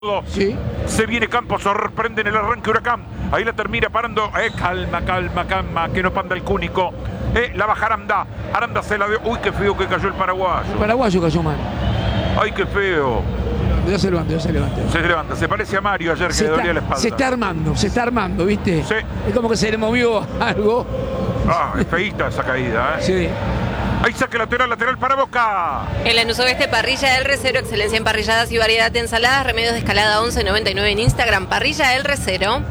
Sí. Se viene Campos, sorprende en el arranque Huracán. Ahí la termina parando. Calma, que no panda el cúnico. La baja Aranda. Aranda se la dio. Uy, qué feo que cayó el paraguayo. El paraguayo cayó mal. Ay, qué feo. Ya se levanta. Se levanta. Se parece a Mario ayer que le dolía la espalda. Se está armando, ¿viste? Sí. Es como que se le movió algo. Ah, es feíta esa caída, ¿eh? Sí. Ahí saque lateral para Boca. En Lanús Oeste, Parrilla El Recero, excelencia en parrilladas y variedad de ensaladas, remedios de escalada 11.99 en Instagram, Parrilla El Recero.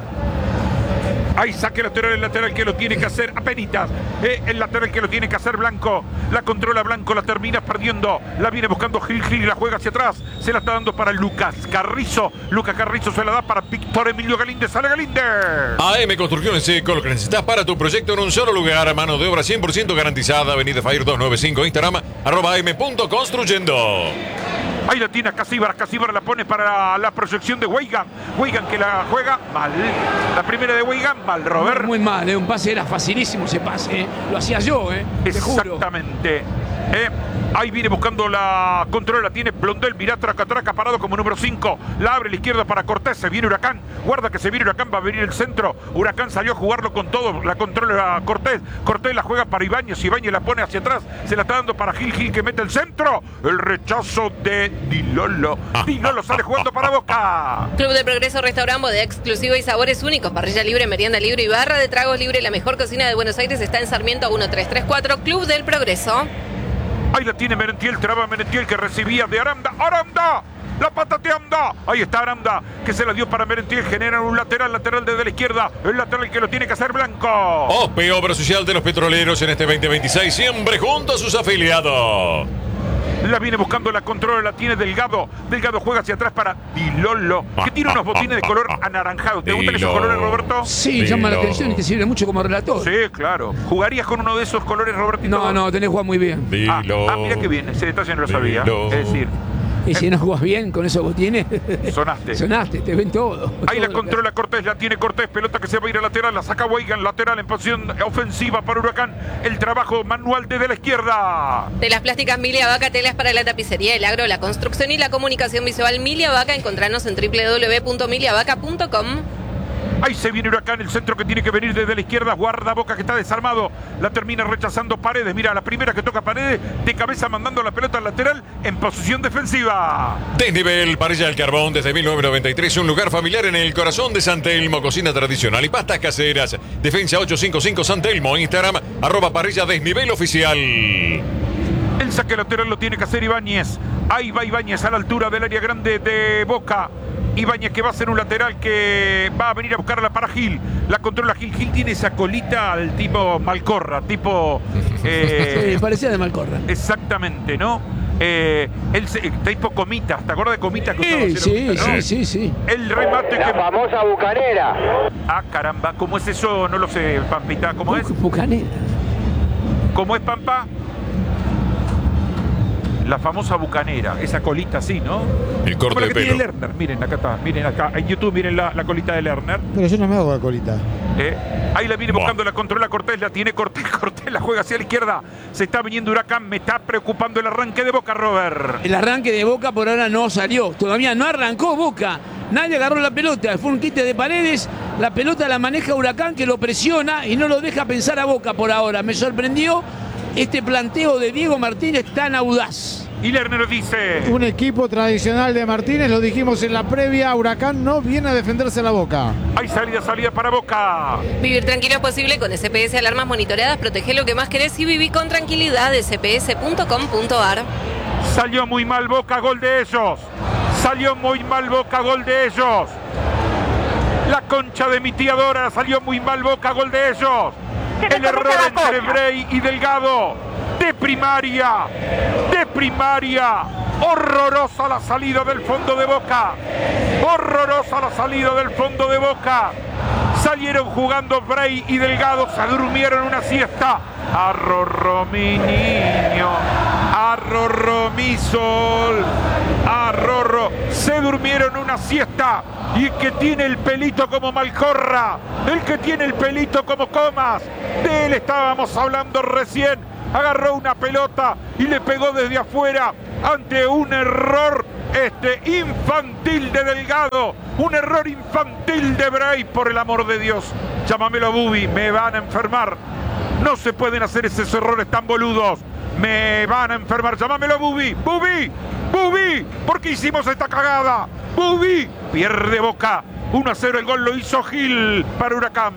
Ahí saque lateral, el lateral que lo tiene que hacer apenitas. El lateral que lo tiene que hacer Blanco. La controla Blanco, la termina perdiendo. La viene buscando Gil y la juega hacia atrás. Se la está dando para Lucas Carrizo. Lucas Carrizo se la da para Víctor Emilio Galíndez. ¡Sale Galíndez! AM Construcciones Seco, lo que necesitas para tu proyecto en un solo lugar. Mano de obra 100% garantizada. Avenida Fire 295, Instagram, @am.construyendo. Ahí la tiene Casíbar la pone para la proyección de Weigan. Weigan que la juega mal. La primera de Weigan, mal, Robert. Muy mal, un pase era facilísimo ese pase. Lo hacía yo, te juro. Exactamente. Ahí viene buscando la control, la tiene Blondel, mirá, traca, parado como número 5. La abre a la izquierda para Cortés, se viene Huracán. Guarda que se viene Huracán, va a venir el centro. Huracán salió a jugarlo con todo, la controla Cortés. Cortés la juega para Ibáñez, Ibáñez la pone hacia atrás. Se la está dando para Gil que mete el centro. El rechazo de Dilolo. Dilolo sale jugando para Boca. Club de Progreso, restaurante, bodega exclusiva y sabores únicos. Parrilla libre, merienda libre y barra de tragos libre. La mejor cocina de Buenos Aires está en Sarmiento 1334, Club del Progreso. Ahí la tiene Merentiel, traba Merentiel que recibía de Aranda. ¡Aranda! ¡La patateanda! Ahí está Aranda, que se la dio para Merentiel. Genera un lateral desde la izquierda. El lateral que lo tiene que hacer Blanco. OSPE, Obra Social de los Petroleros en este 2026, siempre junto a sus afiliados. La viene buscando la controla, la tiene Delgado. Delgado juega hacia atrás para Dilolo, que tiene unos botines de color anaranjado. ¿Te gustan esos colores, Roberto? Sí, llama la atención y te sirve mucho como relator. Sí, claro. ¿Jugarías con uno de esos colores, Robertito? No, tenés que jugar muy bien. Mira qué bien, ese detalle no lo sabía. Es decir, y si no jugás bien con esos botines, sonaste, te ven todo. Ahí la controla Cortés, la tiene Cortés, pelota que se va a ir a lateral, la saca Weigan, lateral en posición ofensiva para Huracán. El trabajo manual desde la izquierda. Telas plásticas Milia Vaca, telas para la tapicería, el agro, la construcción y la comunicación visual. Milia Vaca, encontrarnos en www.miliavaca.com. Ahí se viene Huracán, el centro que tiene que venir desde la izquierda. Guarda Boca que está desarmado. La termina rechazando Paredes. Mira, la primera que toca Paredes, de cabeza mandando la pelota al lateral en posición defensiva. Desnivel, Parrilla del Carbón, desde 1993. Un lugar familiar en el corazón de San Telmo. Cocina tradicional y pastas caseras. Defensa 855 San Telmo. Instagram, @parrilla desnivel oficial. El saque lateral lo tiene que hacer Ibáñez. Ahí va Ibáñez a la altura del área grande de Boca. Ibáñez que va a ser un lateral que va a venir a buscarla para Gil. La controla Gil. Gil tiene esa colita al tipo Malcorra, tipo... sí, parecía de Malcorra. Exactamente, ¿no? Tipo Comita. ¿Te acuerdas de Comita? Sí. El remate la famosa bucanera. Ah, caramba. ¿Cómo es eso? No lo sé, Pampita. ¿Cómo es? Bucanera. ¿Cómo es, Pampa? La famosa bucanera, esa colita así, ¿no? El corte como la de que tiene pelo. Lerner, miren, acá está, miren acá, en YouTube miren la colita de Lerner. Pero yo no me hago la colita. Ahí la viene buscando, la controla Cortés, la tiene Cortés la juega hacia la izquierda. Se está viniendo Huracán, me está preocupando el arranque de Boca, Robert. El arranque de Boca por ahora no salió, todavía no arrancó Boca. Nadie agarró la pelota, fue un quite de Paredes, la pelota la maneja Huracán que lo presiona y no lo deja pensar a Boca por ahora. Me sorprendió este planteo de Diego Martínez tan audaz. Y Lerner dice... Un equipo tradicional de Martínez, lo dijimos en la previa, Huracán no viene a defenderse la Boca. Hay salida para Boca. Vivir tranquilo es posible con SPS Alarmas Monitoreadas. Protege lo que más querés y viví con tranquilidad. sps.com.ar. Salió muy mal Boca, gol de ellos. Salió muy mal Boca, gol de ellos. La concha de mi tía Dora, salió muy mal Boca, gol de ellos. El error entre Brey y Delgado. De primaria. Horrorosa la salida del fondo de Boca. Salieron jugando Brey y Delgado, se durmieron una siesta. Arrorró mi niño, arrorró mi sol, arrorró. Se durmieron una siesta. Y el que tiene el pelito como Malcorra, el que tiene el pelito como Comas, de él estábamos hablando recién. Agarró una pelota y le pegó desde afuera ante un error infantil de Delgado. Un error infantil de Bray, por el amor de Dios. Llámamelo a Bubi, me van a enfermar. No se pueden hacer esos errores tan boludos. Me van a enfermar. Llámamelo a Bubi. Bubi, Bubi, ¿por qué hicimos esta cagada? Bubi, pierde Boca. 1-0, el gol lo hizo Gil para Huracán.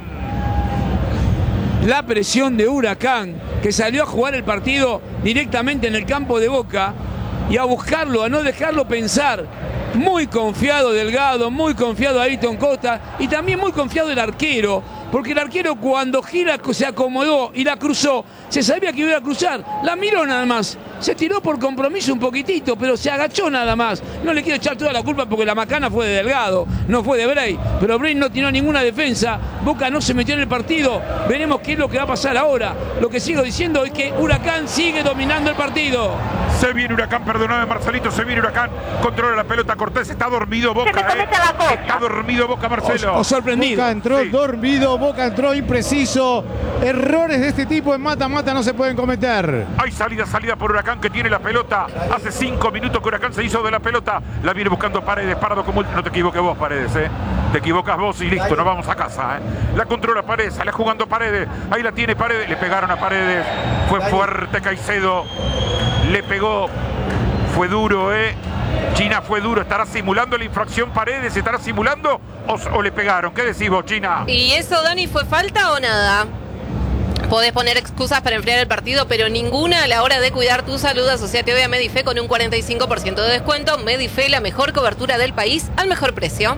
La presión de Huracán, que salió a jugar el partido directamente en el campo de Boca y a buscarlo, a no dejarlo pensar. Muy confiado Delgado, muy confiado Ayrton Costa y también muy confiado el arquero, porque el arquero cuando gira se acomodó y la cruzó, se sabía que iba a cruzar, la miró nada más, se tiró por compromiso un poquitito, pero se agachó nada más. No le quiero echar toda la culpa porque la macana fue de Delgado, no fue de Bray, pero Bray no tiró ninguna defensa, Boca no se metió en el partido, veremos qué es lo que va a pasar ahora. Lo que sigo diciendo es que Huracán sigue dominando el partido. Se viene Huracán, perdóname Marcelito, se viene Huracán, controla la pelota Cortés, está dormido Boca, está dormido Boca, Marcelo. O sorprendido. Boca entró Sí. dormido, Boca entró impreciso. Errores de este tipo en mata-mata no se pueden cometer. Hay salida por Huracán que tiene la pelota. Hace 5 minutos que Huracán se hizo de la pelota. La viene buscando Paredes, parado como... No te equivoques vos, Paredes, Te equivocas vos y listo, nos vamos a casa, La controla Paredes, sale jugando Paredes. Ahí la tiene Paredes, le pegaron a Paredes. Fue fuerte Caicedo. Le pegó. Fue duro, China, fue duro. ¿Estará simulando la infracción Paredes? ¿Estará simulando o le pegaron? ¿Qué decís vos, China? ¿Y eso, Dani, fue falta o nada? Podés poner excusas para enfriar el partido, pero ninguna a la hora de cuidar tu salud. Asociate hoy a Medife con un 45% de descuento. Medife, la mejor cobertura del país al mejor precio.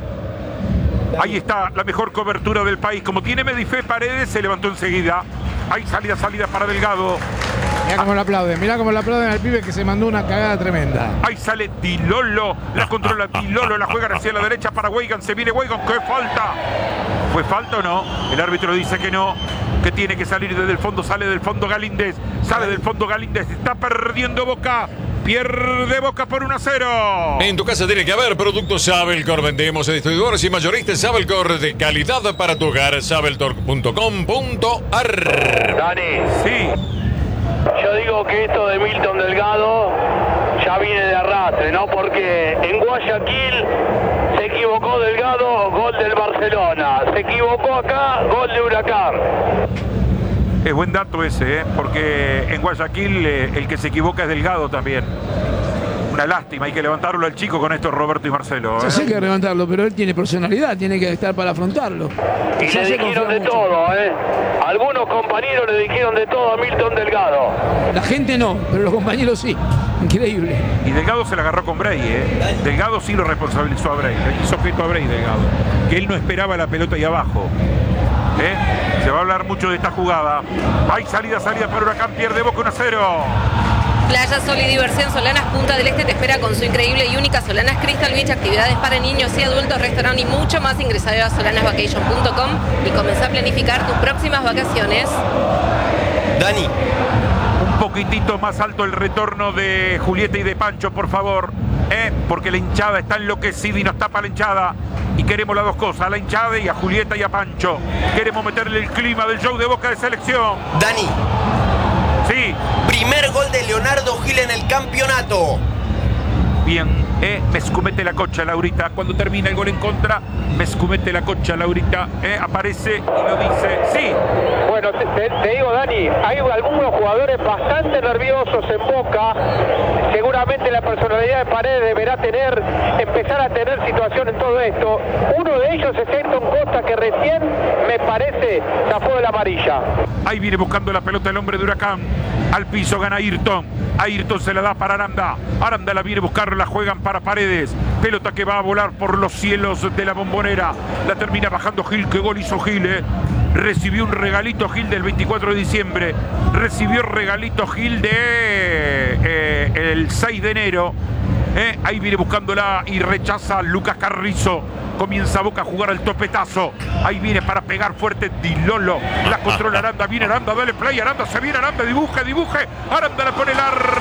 Ahí está la mejor cobertura del país. Como tiene Medife, Paredes se levantó enseguida. Hay salida para Delgado. Mirá cómo le aplauden al pibe que se mandó una cagada tremenda. Ahí sale Dilolo, la controla Dilolo, la juega hacia la derecha para Weigan, se viene Weigan, ¿qué falta? ¿Fue falta o no? El árbitro dice que no, que tiene que salir desde el fondo, sale del fondo Galíndez, está perdiendo Boca. Pierde Boca por 1-0. En tu casa tiene que haber productos Sabelcor. Vendemos a distribuidores y mayoristas Sabelcor de calidad para tu hogar. Sabeltor.com.ar. Dani, Sí, yo digo que esto de Milton Delgado ya viene de arrastre, ¿no? Porque en Guayaquil se equivocó Delgado, gol del Barcelona. Se equivocó acá, gol de Huracán. es buen dato ese, porque en Guayaquil el que se equivoca es Delgado también. Una lástima, hay que levantarlo al chico con esto, Roberto y Marcelo. Sí, hay que levantarlo, pero él tiene personalidad, tiene que estar para afrontarlo. Y le dijeron de todo, Algunos compañeros le dijeron de todo a Milton Delgado. La gente no, pero los compañeros sí. Increíble. Y Delgado se la agarró con Bray, Delgado sí lo responsabilizó a Bray, le hizo objeto a Bray Delgado, que él no esperaba la pelota ahí abajo. Se va a hablar mucho de esta jugada. Hay salida para Huracán, pierde Boca 1-0. Playa Sol y Diversión Solanas Punta del Este te espera con su increíble y única Solanas Crystal Beach, actividades para niños y adultos, restaurante y mucho más. Ingresá a solanasvacation.com y comenzá a planificar tus próximas vacaciones. Dani. Un poquitito más alto el retorno de Julieta y de Pancho, por favor. Porque la hinchada está enloquecida y nos tapa la hinchada. Y queremos las dos cosas, a la hinchada y a Julieta y a Pancho. Queremos meterle el clima del show de Boca de selección. Dani. Sí. Primer gol de Leonardo Gil en el campeonato. Bien, me escumete la cocha, Laurita. Cuando termina el gol en contra, me escumete la cocha, Laurita. Aparece y lo dice. Sí. Bueno, te digo, Dani, hay algunos jugadores bastante nerviosos en Boca. Seguramente la personalidad de Paredes deberá empezar a tener situación en todo esto. Uno de ellos es Ayrton Costa, que recién, me parece, zafó de la amarilla. Ahí viene buscando la pelota el hombre de Huracán. Al piso gana Ayrton. Ayrton se la da para Aranda. Aranda la viene a buscar, la juegan para Paredes. Pelota que va a volar por los cielos de la Bombonera. La termina bajando Gil. ¿Qué gol hizo Gil, Recibió un regalito Gil del 24 de diciembre. Recibió regalito Gil de el 6 de enero. Ahí viene buscándola y rechaza Lucas Carrizo. Comienza Boca a jugar al topetazo. Ahí viene para pegar fuerte Dilolo. La controla Aranda. Viene Aranda, dale play. Aranda, se viene Aranda. Dibuje. Aranda la pone larga.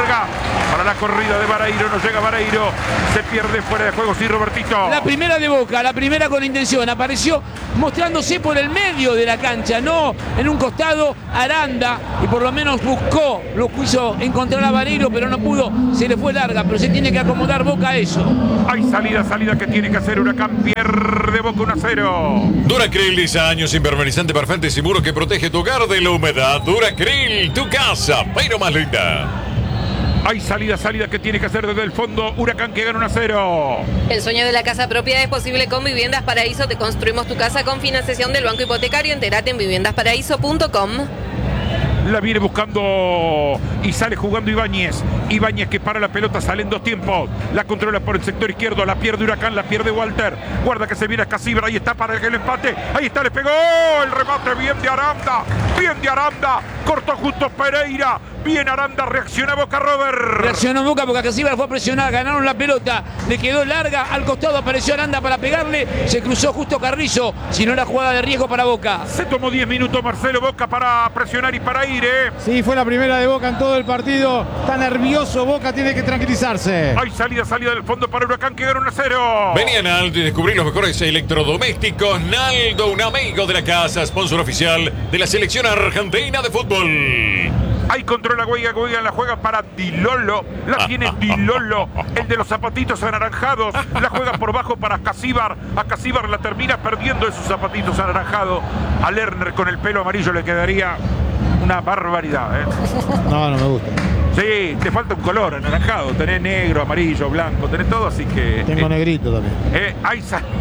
larga para la corrida de Vareiro. No llega Vareiro. Se pierde fuera de juego. Sí, Robertito. La primera de Boca, la primera con intención. Apareció mostrándose por el medio de la cancha, no en un costado Aranda. Y por lo menos buscó, lo quiso encontrar a Vareiro, pero no pudo. Se le fue larga, pero se tiene que acomodar Boca a eso. Hay salida que tiene que hacer Huracán. Pierde Boca 1-0. Duracril, 10 años, impermeabilizante perfecto y seguro que protege tu hogar de la humedad. Duracril, tu casa, pero más linda. Hay salida que tiene que hacer desde el fondo. Huracán que gana 1-0. El sueño de la casa propia es posible con Viviendas Paraíso. Te construimos tu casa con financiación del Banco Hipotecario. Entérate en viviendasparaíso.com. La viene buscando y sale jugando Ibáñez. Ibáñez que para la pelota, sale en dos tiempos. La controla por el sector izquierdo. La pierde Huracán, la pierde Walter. Guarda que se viene a Casibra. Ahí está para el empate. Ahí está, le pegó. El remate bien de Aranda. Bien de Aranda. Cortó justo Pereira. Bien Aranda, reacciona Boca, Robert. Reaccionó Boca porque Casibra fue a presionar, ganaron la pelota, le quedó larga, al costado apareció Aranda para pegarle, se cruzó justo Carrizo, si no era jugada de riesgo para Boca. Se tomó 10 minutos Marcelo Boca para presionar y para ir, Sí, fue la primera de Boca en todo el partido, está nervioso Boca, tiene que tranquilizarse. Hay salida del fondo para Huracán que gana 1-0. Vení a Naldo y descubrí los mejores electrodomésticos. Naldo, un amigo de la casa, sponsor oficial de la selección argentina de fútbol. Ahí controla Guaiga la juega para Dilolo. La tiene Dilolo, el de los zapatitos anaranjados. La juega por bajo para Casíbar. A Casíbar la termina perdiendo esos zapatitos anaranjados. A Lerner con el pelo amarillo le quedaría una barbaridad. No me gusta. Sí, te falta un color anaranjado. Tenés negro, amarillo, blanco, tenés todo, así que... Tengo negrito también. Hay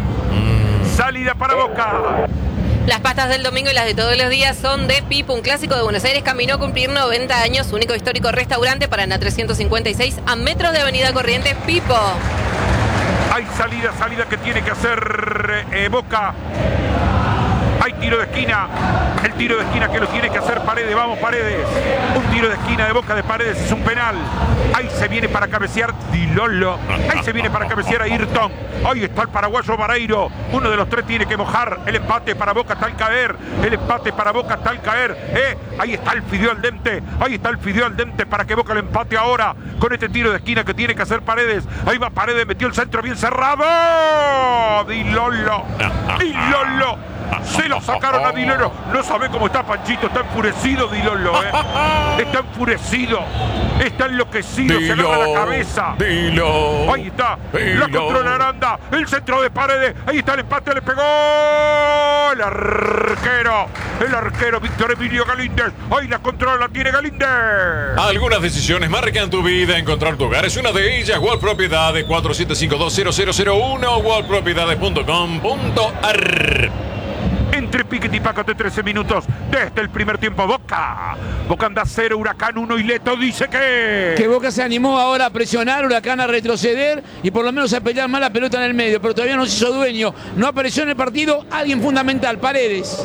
salida para Boca. Las pastas del domingo y las de todos los días son de Pipo, un clásico de Buenos Aires. Caminó a cumplir 90 años, único histórico restaurante para Ana 356 a metros de Avenida Corrientes. Pipo. Hay salida que tiene que hacer Boca. Hay tiro de esquina. El tiro de esquina que lo tiene que hacer Paredes. Vamos, Paredes. Un tiro de esquina de Boca de Paredes. Es un penal. Ahí se viene para cabecear Dilolo. Ahí se viene para cabecear a Ayrton. Ahí está el paraguayo Vareiro. Uno de los tres tiene que mojar. El empate para Boca está al caer. El empate para Boca está al caer. Ahí está el Fideo al dente. Ahí está el Fideo al dente para que Boca lo empate ahora. Con este tiro de esquina que tiene que hacer Paredes. Ahí va Paredes. Metió el centro bien cerrado. Dilolo. Dilolo. Se lo sacaron a Dilolo. No sabe cómo está Panchito. Está enfurecido Dilolo. Está enfurecido. Está enloquecido. Se agarra la cabeza. Dilo. Ahí está. La controla Aranda. El centro de Paredes. Ahí está el empate. Le pegó el arquero. El arquero Víctor Emilio Galíndez. Ahí la controla. La tiene Galíndez. Algunas decisiones marcan tu vida. Encontrar tu hogar es una de ellas. Wall Propiedades 47520001. wallpropiedades.com.ar. Entre piquete y pacote 13 minutos desde el primer tiempo. Boca anda 0, Huracán 1 y Leto dice que Boca se animó ahora a presionar, Huracán a retroceder y por lo menos a pelear más la pelota en el medio, pero todavía no se hizo dueño. No apareció en el partido alguien fundamental, Paredes.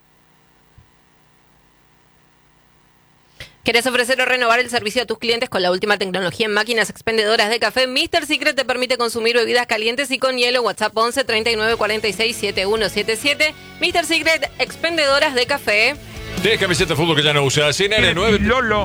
¿Querés ofrecer o renovar el servicio a tus clientes con la última tecnología en máquinas expendedoras de café? Mr. Secret te permite consumir bebidas calientes y con hielo. WhatsApp 11 39 46 7177. Mr. Secret, expendedoras de café. ¿Tienes camiseta de fútbol que ya no usas? En Área 9. Lolo.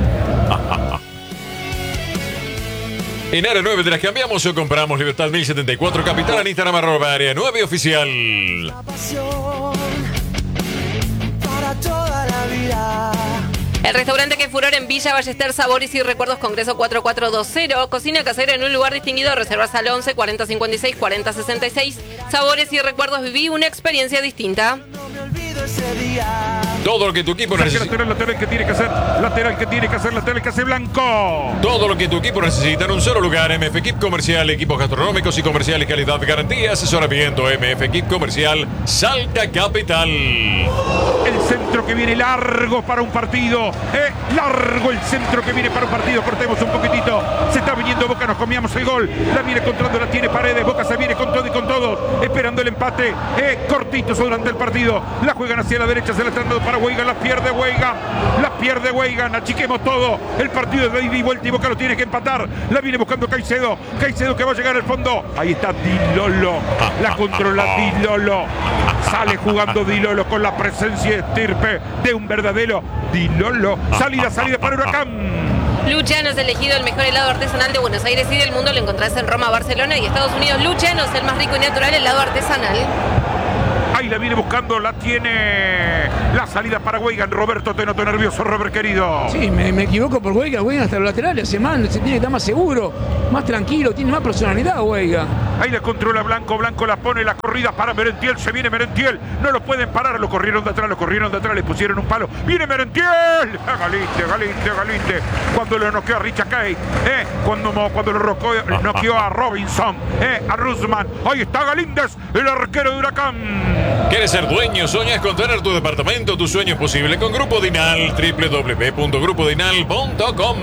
En Área 9 te las cambiamos o compramos. Libertad 1074 Capital, en Instagram @Área 9 Oficial. La pasión para toda la vida. El restaurante que furor en Villa Ballester, Sabores y Recuerdos, Congreso 4420. Cocina casera en un lugar distinguido. Reservas al 11 40 56 40 66. Sabores y Recuerdos, viví una experiencia distinta. No me olvido ese día. Todo lo que tu equipo necesita. Lateral que tiene que hacer. Lateral que hace Blanco. Todo lo que tu equipo necesita en un solo lugar. MF Equip Comercial, equipos gastronómicos y comerciales, calidad, garantía, asesoramiento. MF Equip Comercial, Salta Capital. El centro que viene largo para un partido. Largo el centro que viene para un partido. Cortemos un poquitito. Se está viniendo Boca, nos comíamos el gol. La viene controlando, la tiene Paredes. Boca se viene con todo y con todo. Esperando el empate. Cortitos durante el partido. La juegan hacia la derecha, se la están dando para Weigan. La pierde Weigan. Achiquemos todo. El partido es de ida y vuelta y Boca lo tiene que empatar. La viene buscando Caicedo. Caicedo que va a llegar al fondo. Ahí está Dilolo. La controla Dilolo. Sale jugando Dilolo con la presencia estirpe de un verdadero Dilolo. Salida para Huracán. Luciano es elegido el mejor helado artesanal de Buenos Aires y del mundo. Lo encontrás en Roma, Barcelona y Estados Unidos. Luciano es el más rico y natural helado artesanal. Ahí la viene buscando, la tiene la salida para Weigan. Roberto, te noto nervioso, Robert querido. Sí, me equivoco por Weigan. Weigan hasta los laterales hace más, se tiene que estar más seguro, más tranquilo, tiene más personalidad Weigan. Ahí la controla Blanco, Blanco la pone la corrida para Merentiel, se viene Merentiel, no lo pueden parar, lo corrieron de atrás, le pusieron un palo, viene Merentiel, Galinde, cuando lo noqueó a Richard Kay, cuando lo noqueó a Robinson, a Rusman, ahí está Galíndez, el arquero de Huracán. ¿Quieres ser dueño? ¿Sueñas con tener tu departamento? Tu sueño es posible con Grupo Dinal, www.grupodinal.com.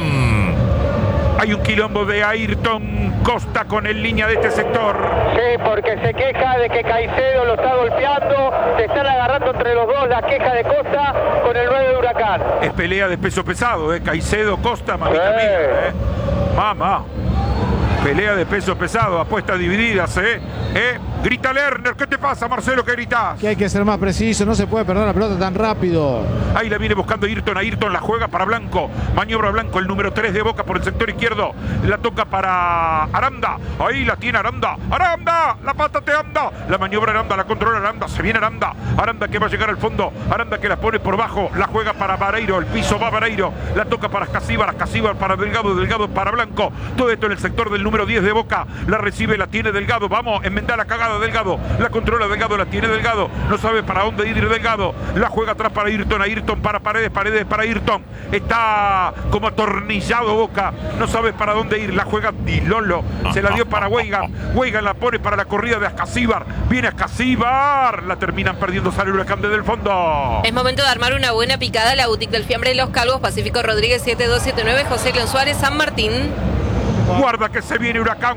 Hay un quilombo de Ayrton Costa con el línea de este sector. Sí, porque se queja de que Caicedo lo está golpeando, se están agarrando entre los dos, la queja de Costa con el 9 de Huracán. Es pelea de peso pesado, Caicedo, Costa, mamita mía, Mamá. Pelea de peso pesado, apuestas divididas, Grita Lerner, ¿qué te pasa, Marcelo? ¿Qué gritas? Que hay que ser más preciso, no se puede perder la pelota tan rápido. Ahí la viene buscando Ayrton, Ayrton la juega para Blanco, maniobra Blanco, el número 3 de Boca por el sector izquierdo, la toca para Aranda, ahí la tiene Aranda, la pata te anda, la maniobra Aranda, la controla Aranda, se viene Aranda que va a llegar al fondo, Aranda que la pone por bajo, la juega para Vareiro, el piso va Vareiro, la toca para Escasíbar para Delgado, Delgado para Blanco, todo esto en el sector del número 10 de Boca, la recibe, la tiene Delgado, vamos, enmendar la cagada Delgado, la controla Delgado, la tiene Delgado, no sabe para dónde ir Delgado, la juega atrás para Ayrton, Ayrton para Paredes, Paredes para Ayrton, está como atornillado Boca, no sabe para dónde ir, la juega Di Lolo, se la dio para Weigan, Weigan la pone para la corrida de Escasíbar, viene Escasíbar, la terminan perdiendo, sale Huracán desde el fondo. Es momento de armar una buena picada, la boutique del fiambre de los Calvos, Pacífico Rodríguez 7279, José León Suárez, San Martín. Guarda que se viene Huracán,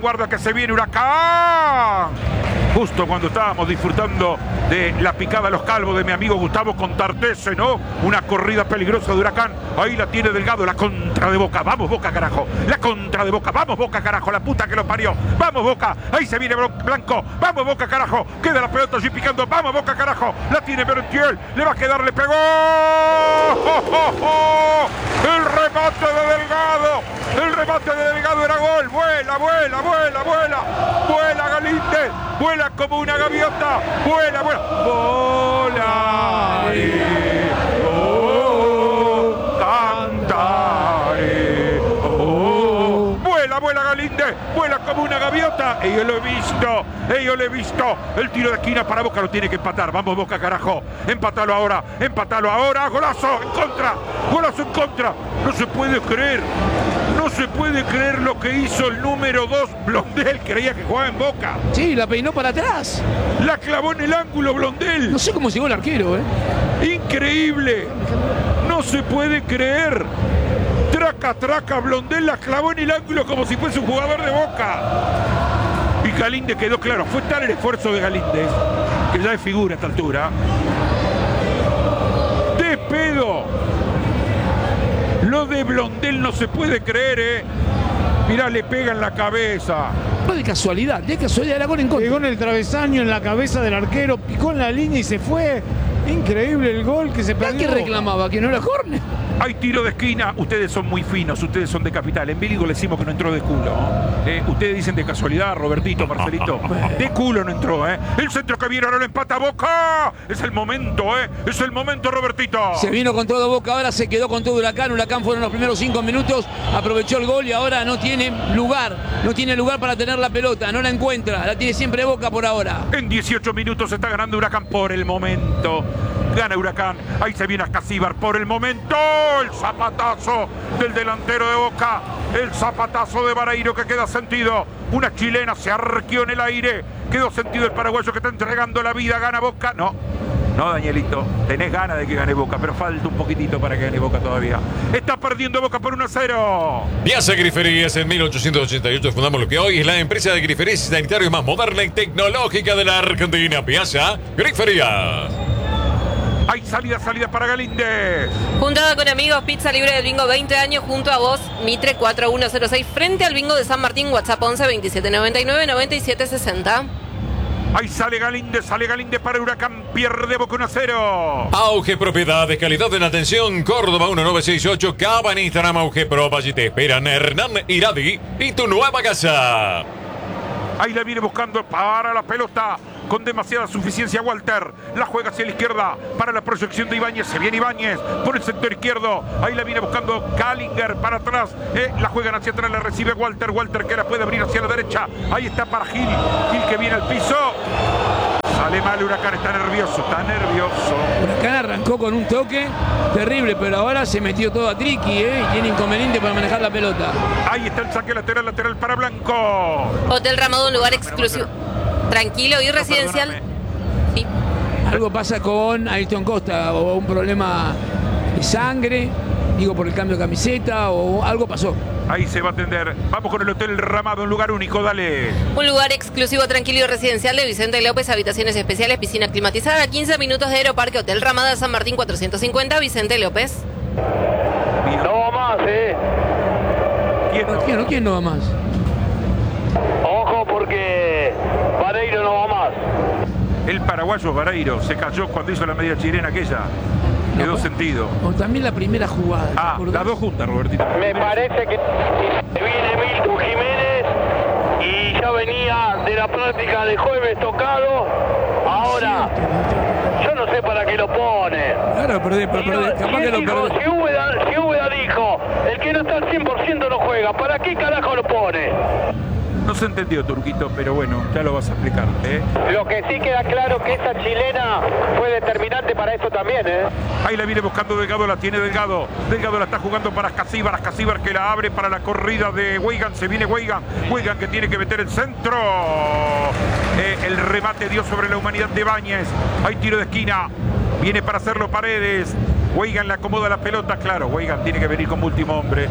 Huracán. Justo cuando estábamos disfrutando de la picada a los Calvos de mi amigo Gustavo Contartese, ¿no? Una corrida peligrosa de Huracán. Ahí la tiene Delgado, la contra de Boca. Vamos Boca, carajo. La contra de Boca. Vamos Boca, carajo. La puta que lo parió. Vamos Boca. Ahí se viene Blanco. Vamos Boca, carajo. Queda la pelota allí picando. Vamos Boca, carajo. La tiene Merentiel. Le va a quedar, le pegó. ¡Oh, oh, oh! El remate de Delgado. El remate de Delgado era gol. Vuela Galíndez. Vuela como una gaviota. Vuela. Volaré. Cantaré. Vuela Galíndez. Vuela como una gaviota. Y yo lo he visto. El tiro de esquina para Boca, lo tiene que empatar. Vamos Boca, carajo. Empátalo ahora. Golazo en contra. No se puede creer lo que hizo el número 2, Blondel. Creía que jugaba en Boca. Sí, la peinó para atrás. La clavó en el ángulo, Blondel. No sé cómo llegó el arquero, Increíble. No se puede creer. Traca, Blondel la clavó en el ángulo como si fuese un jugador de Boca. Y Galíndez quedó claro. Fue tal el esfuerzo de Galíndez, que ya es figura a esta altura. De pedo. Lo de Blondel no se puede creer, Mirá, le pega en la cabeza. No de casualidad, era gol en contra. Pegó en el travesaño, en la cabeza del arquero, picó en la línea y se fue. Increíble el gol que se perdió. ¿Qué reclamaba? ¿Que no era córner? Hay tiro de esquina. Ustedes son muy finos, ustedes son de capital. En Biligo le decimos que no entró de culo. Ustedes dicen de casualidad, Robertito, Marcelito. De culo no entró, El centro que viene ahora lo empata Boca. Es el momento, Es el momento, Robertito. Se vino con todo Boca, ahora se quedó con todo Huracán. Huracán fueron los primeros 5 minutos, aprovechó el gol y ahora no tiene lugar. No tiene lugar para tener la pelota, no la encuentra. La tiene siempre Boca por ahora. En 18 minutos está ganando Huracán por el momento. Gana Huracán. Ahí se viene Escasíbar por el momento. El zapatazo del delantero de Boca. El zapatazo de Vareiro que queda sentido. Una chilena se arqueó en el aire. Quedó sentido el paraguayo que está entregando la vida. Gana Boca. No, Danielito. Tenés ganas de que gane Boca, pero falta un poquitito para que gane Boca todavía. Está perdiendo Boca por 1-0. Piazza Griferías. En 1888 fundamos lo que hoy es la empresa de griferías y sanitarios más moderna y tecnológica de la Argentina. Piazza Griferías. Hay salida para Galíndez. Juntada con amigos, pizza libre del bingo 20 años junto a vos, Mitre 4106, frente al bingo de San Martín, WhatsApp 11 27 99 97 60. Ahí sale Galíndez para Huracán, pierde Boca 1-0. Auge Propiedades, calidad en atención, Córdoba 1968, Cava en Instagram, Auge Pro, allí te esperan Hernán Iradi y tu nueva casa. Ahí la viene buscando para la pelota. Con demasiada suficiencia Walter. La juega hacia la izquierda para la proyección de Ibáñez. Se viene Ibáñez por el sector izquierdo. Ahí la viene buscando Gallinger para atrás. La juegan hacia atrás, la recibe Walter. Walter que la puede abrir hacia la derecha. Ahí está para Gil. Gil que viene al piso. Sale mal Huracán, está nervioso. Huracán arrancó con un toque terrible, pero ahora se metió todo a triqui, y tiene inconveniente para manejar la pelota. Ahí está el saque lateral para Blanco. Hotel Ramado, un lugar exclusivo. Tranquilo y residencial. Sí. Algo pasa con Ayrton Costa, o un problema de sangre, digo por el cambio de camiseta, o algo pasó. Ahí se va a atender. Vamos con el Hotel Ramado, un lugar único, dale. Un lugar exclusivo, tranquilo y residencial de Vicente López, habitaciones especiales, piscina climatizada, 15 minutos de Aeroparque, Hotel Ramada, San Martín 450, Vicente López. No va más, ¿Quién no va más? Ojo porque Vareiro no va más. El paraguayo Vareiro se cayó cuando hizo la media chilena aquella. Quedó sentido. O también la primera jugada. Las dos juntas, Robertito. Me parece que viene Milton Jiménez y ya venía de la práctica de jueves tocado. Ahora, yo no sé para qué lo pone. Claro, perdé. Capaz que lo perdé. Si Úbeda dijo, el que no está al 100% no juega, ¿para qué carajo lo pone? No se entendió, Turquito, pero bueno, ya lo vas a explicar. Lo que sí queda claro que esa chilena fue determinante para eso también. Ahí la viene buscando Delgado, la tiene Delgado. Delgado la está jugando para Ascasíbar. Ascasíbar que la abre para la corrida de Weigan. Se viene Weigan. Weigan que tiene que meter el centro. El remate dio sobre la humanidad de Ibáñez. Hay tiro de esquina. Viene para hacerlo Paredes. Weigan le acomoda la pelota. Claro, Weigan tiene que venir como último hombre.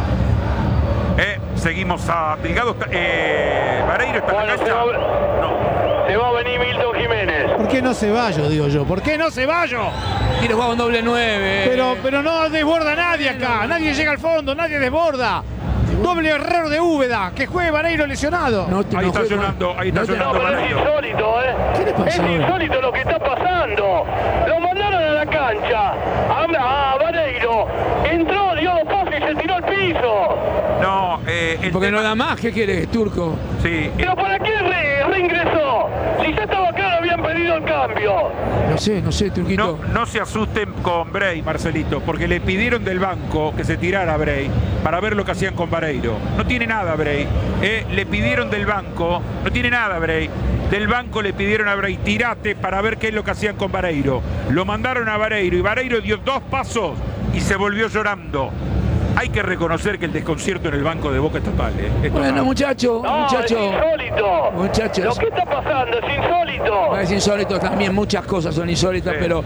Seguimos a Delgado. Vareiro está en la cancha. Se va a venir Milton Jiménez. ¿Por qué no Ceballos, digo yo? ¿Por qué no Ceballos? Quiere jugar un doble 9. Pero no desborda nadie acá. Nadie llega al fondo, nadie desborda. Doble error de Úbeda, que juegue Vareiro lesionado. Ahí está sonando Pero es insólito, ¿Qué le pasa? Es insólito lo que está pasando. Lo mandaron a la cancha a Vareiro. Entró, dio dos pasos y se tiró al piso. No, porque no da más, ¿qué quieres, Turco? Sí. ¿Pero para qué reingresó? Si ya estaba claro, habían pedido el cambio. No sé, Turquito. No se asusten con Bray, Marcelito, porque le pidieron del banco que se tirara a Bray para ver lo que hacían con Vareiro. No tiene nada Bray. Le pidieron del banco, no tiene nada Bray. Del banco le pidieron a Bray, tirate para ver qué es lo que hacían con Vareiro. Lo mandaron a Vareiro y Vareiro dio dos pasos y se volvió llorando. Hay que reconocer que el desconcierto en el banco de Boca es total. Bueno, muchacho. Es insólito. Muchachos. Lo que está pasando es insólito. Es insólito también, muchas cosas son insólitas, pero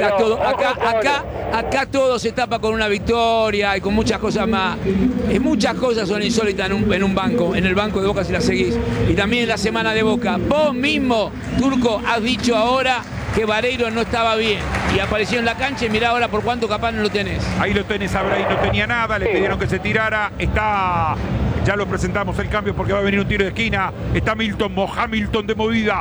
acá todo se tapa con una victoria y con muchas cosas más. Muchas cosas son insólitas en un banco, en el banco de Boca si la seguís. Y también en la semana de Boca. Vos mismo, Turco, has dicho ahora que Vareiro no estaba bien y apareció en la cancha y mirá ahora por cuánto capaz no lo tenés. Ahí lo tenés a Bray, no tenía nada, le pidieron que se tirara, ya lo presentamos el cambio porque va a venir un tiro de esquina, está Milton, Mohamilton de movida,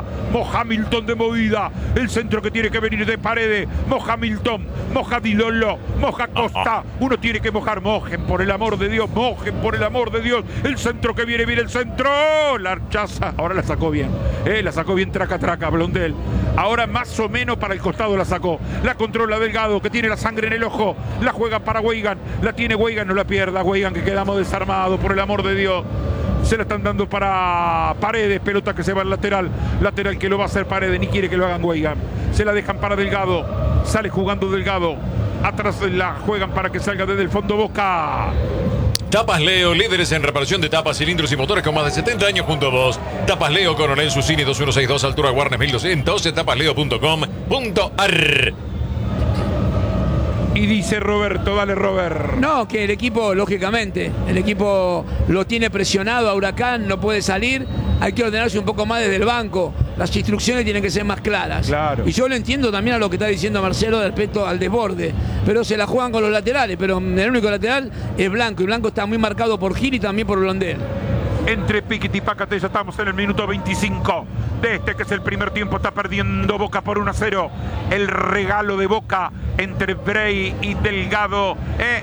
el centro que tiene que venir de Paredes, Mohamilton, moja Dilolo, moja Costa, uno tiene que mojar, mojen por el amor de Dios, el centro que viene el centro, la rechaza, ahora la sacó bien, traca, Blondel, ahora más o menos para el costado la sacó, la controla Delgado que tiene la sangre en el ojo, la juega para Weigan, la tiene Weigan, no la pierda Weigan que quedamos desarmados, por el amor de Dios. Se la están dando para Paredes, pelota que se va al lateral que lo va a hacer Paredes, ni quiere que lo hagan Weigan, se la dejan para Delgado, sale jugando Delgado, atrás la juegan para que salga desde el fondo Boca. Tapas Leo, líderes en reparación de tapas, cilindros y motores con más de 70 años junto a vos. Tapas Leo, Coronel Susini 2162, altura Warnes 1200, tapasleo.com.ar. Y dice Roberto, dale Robert. No, que el equipo, lógicamente, el equipo lo tiene presionado a Huracán, no puede salir, hay que ordenarse un poco más desde el banco, las instrucciones tienen que ser más claras. Claro. Y yo lo entiendo también a lo que está diciendo Marcelo respecto al desborde, pero se la juegan con los laterales, pero el único lateral es Blanco, y Blanco está muy marcado por Gil y también por Blondel. entre Piquiti y Pácate. Ya estamos en el minuto 25 de este que es el primer tiempo. Está perdiendo Boca por 1-0. El regalo de Boca entre Bray y Delgado.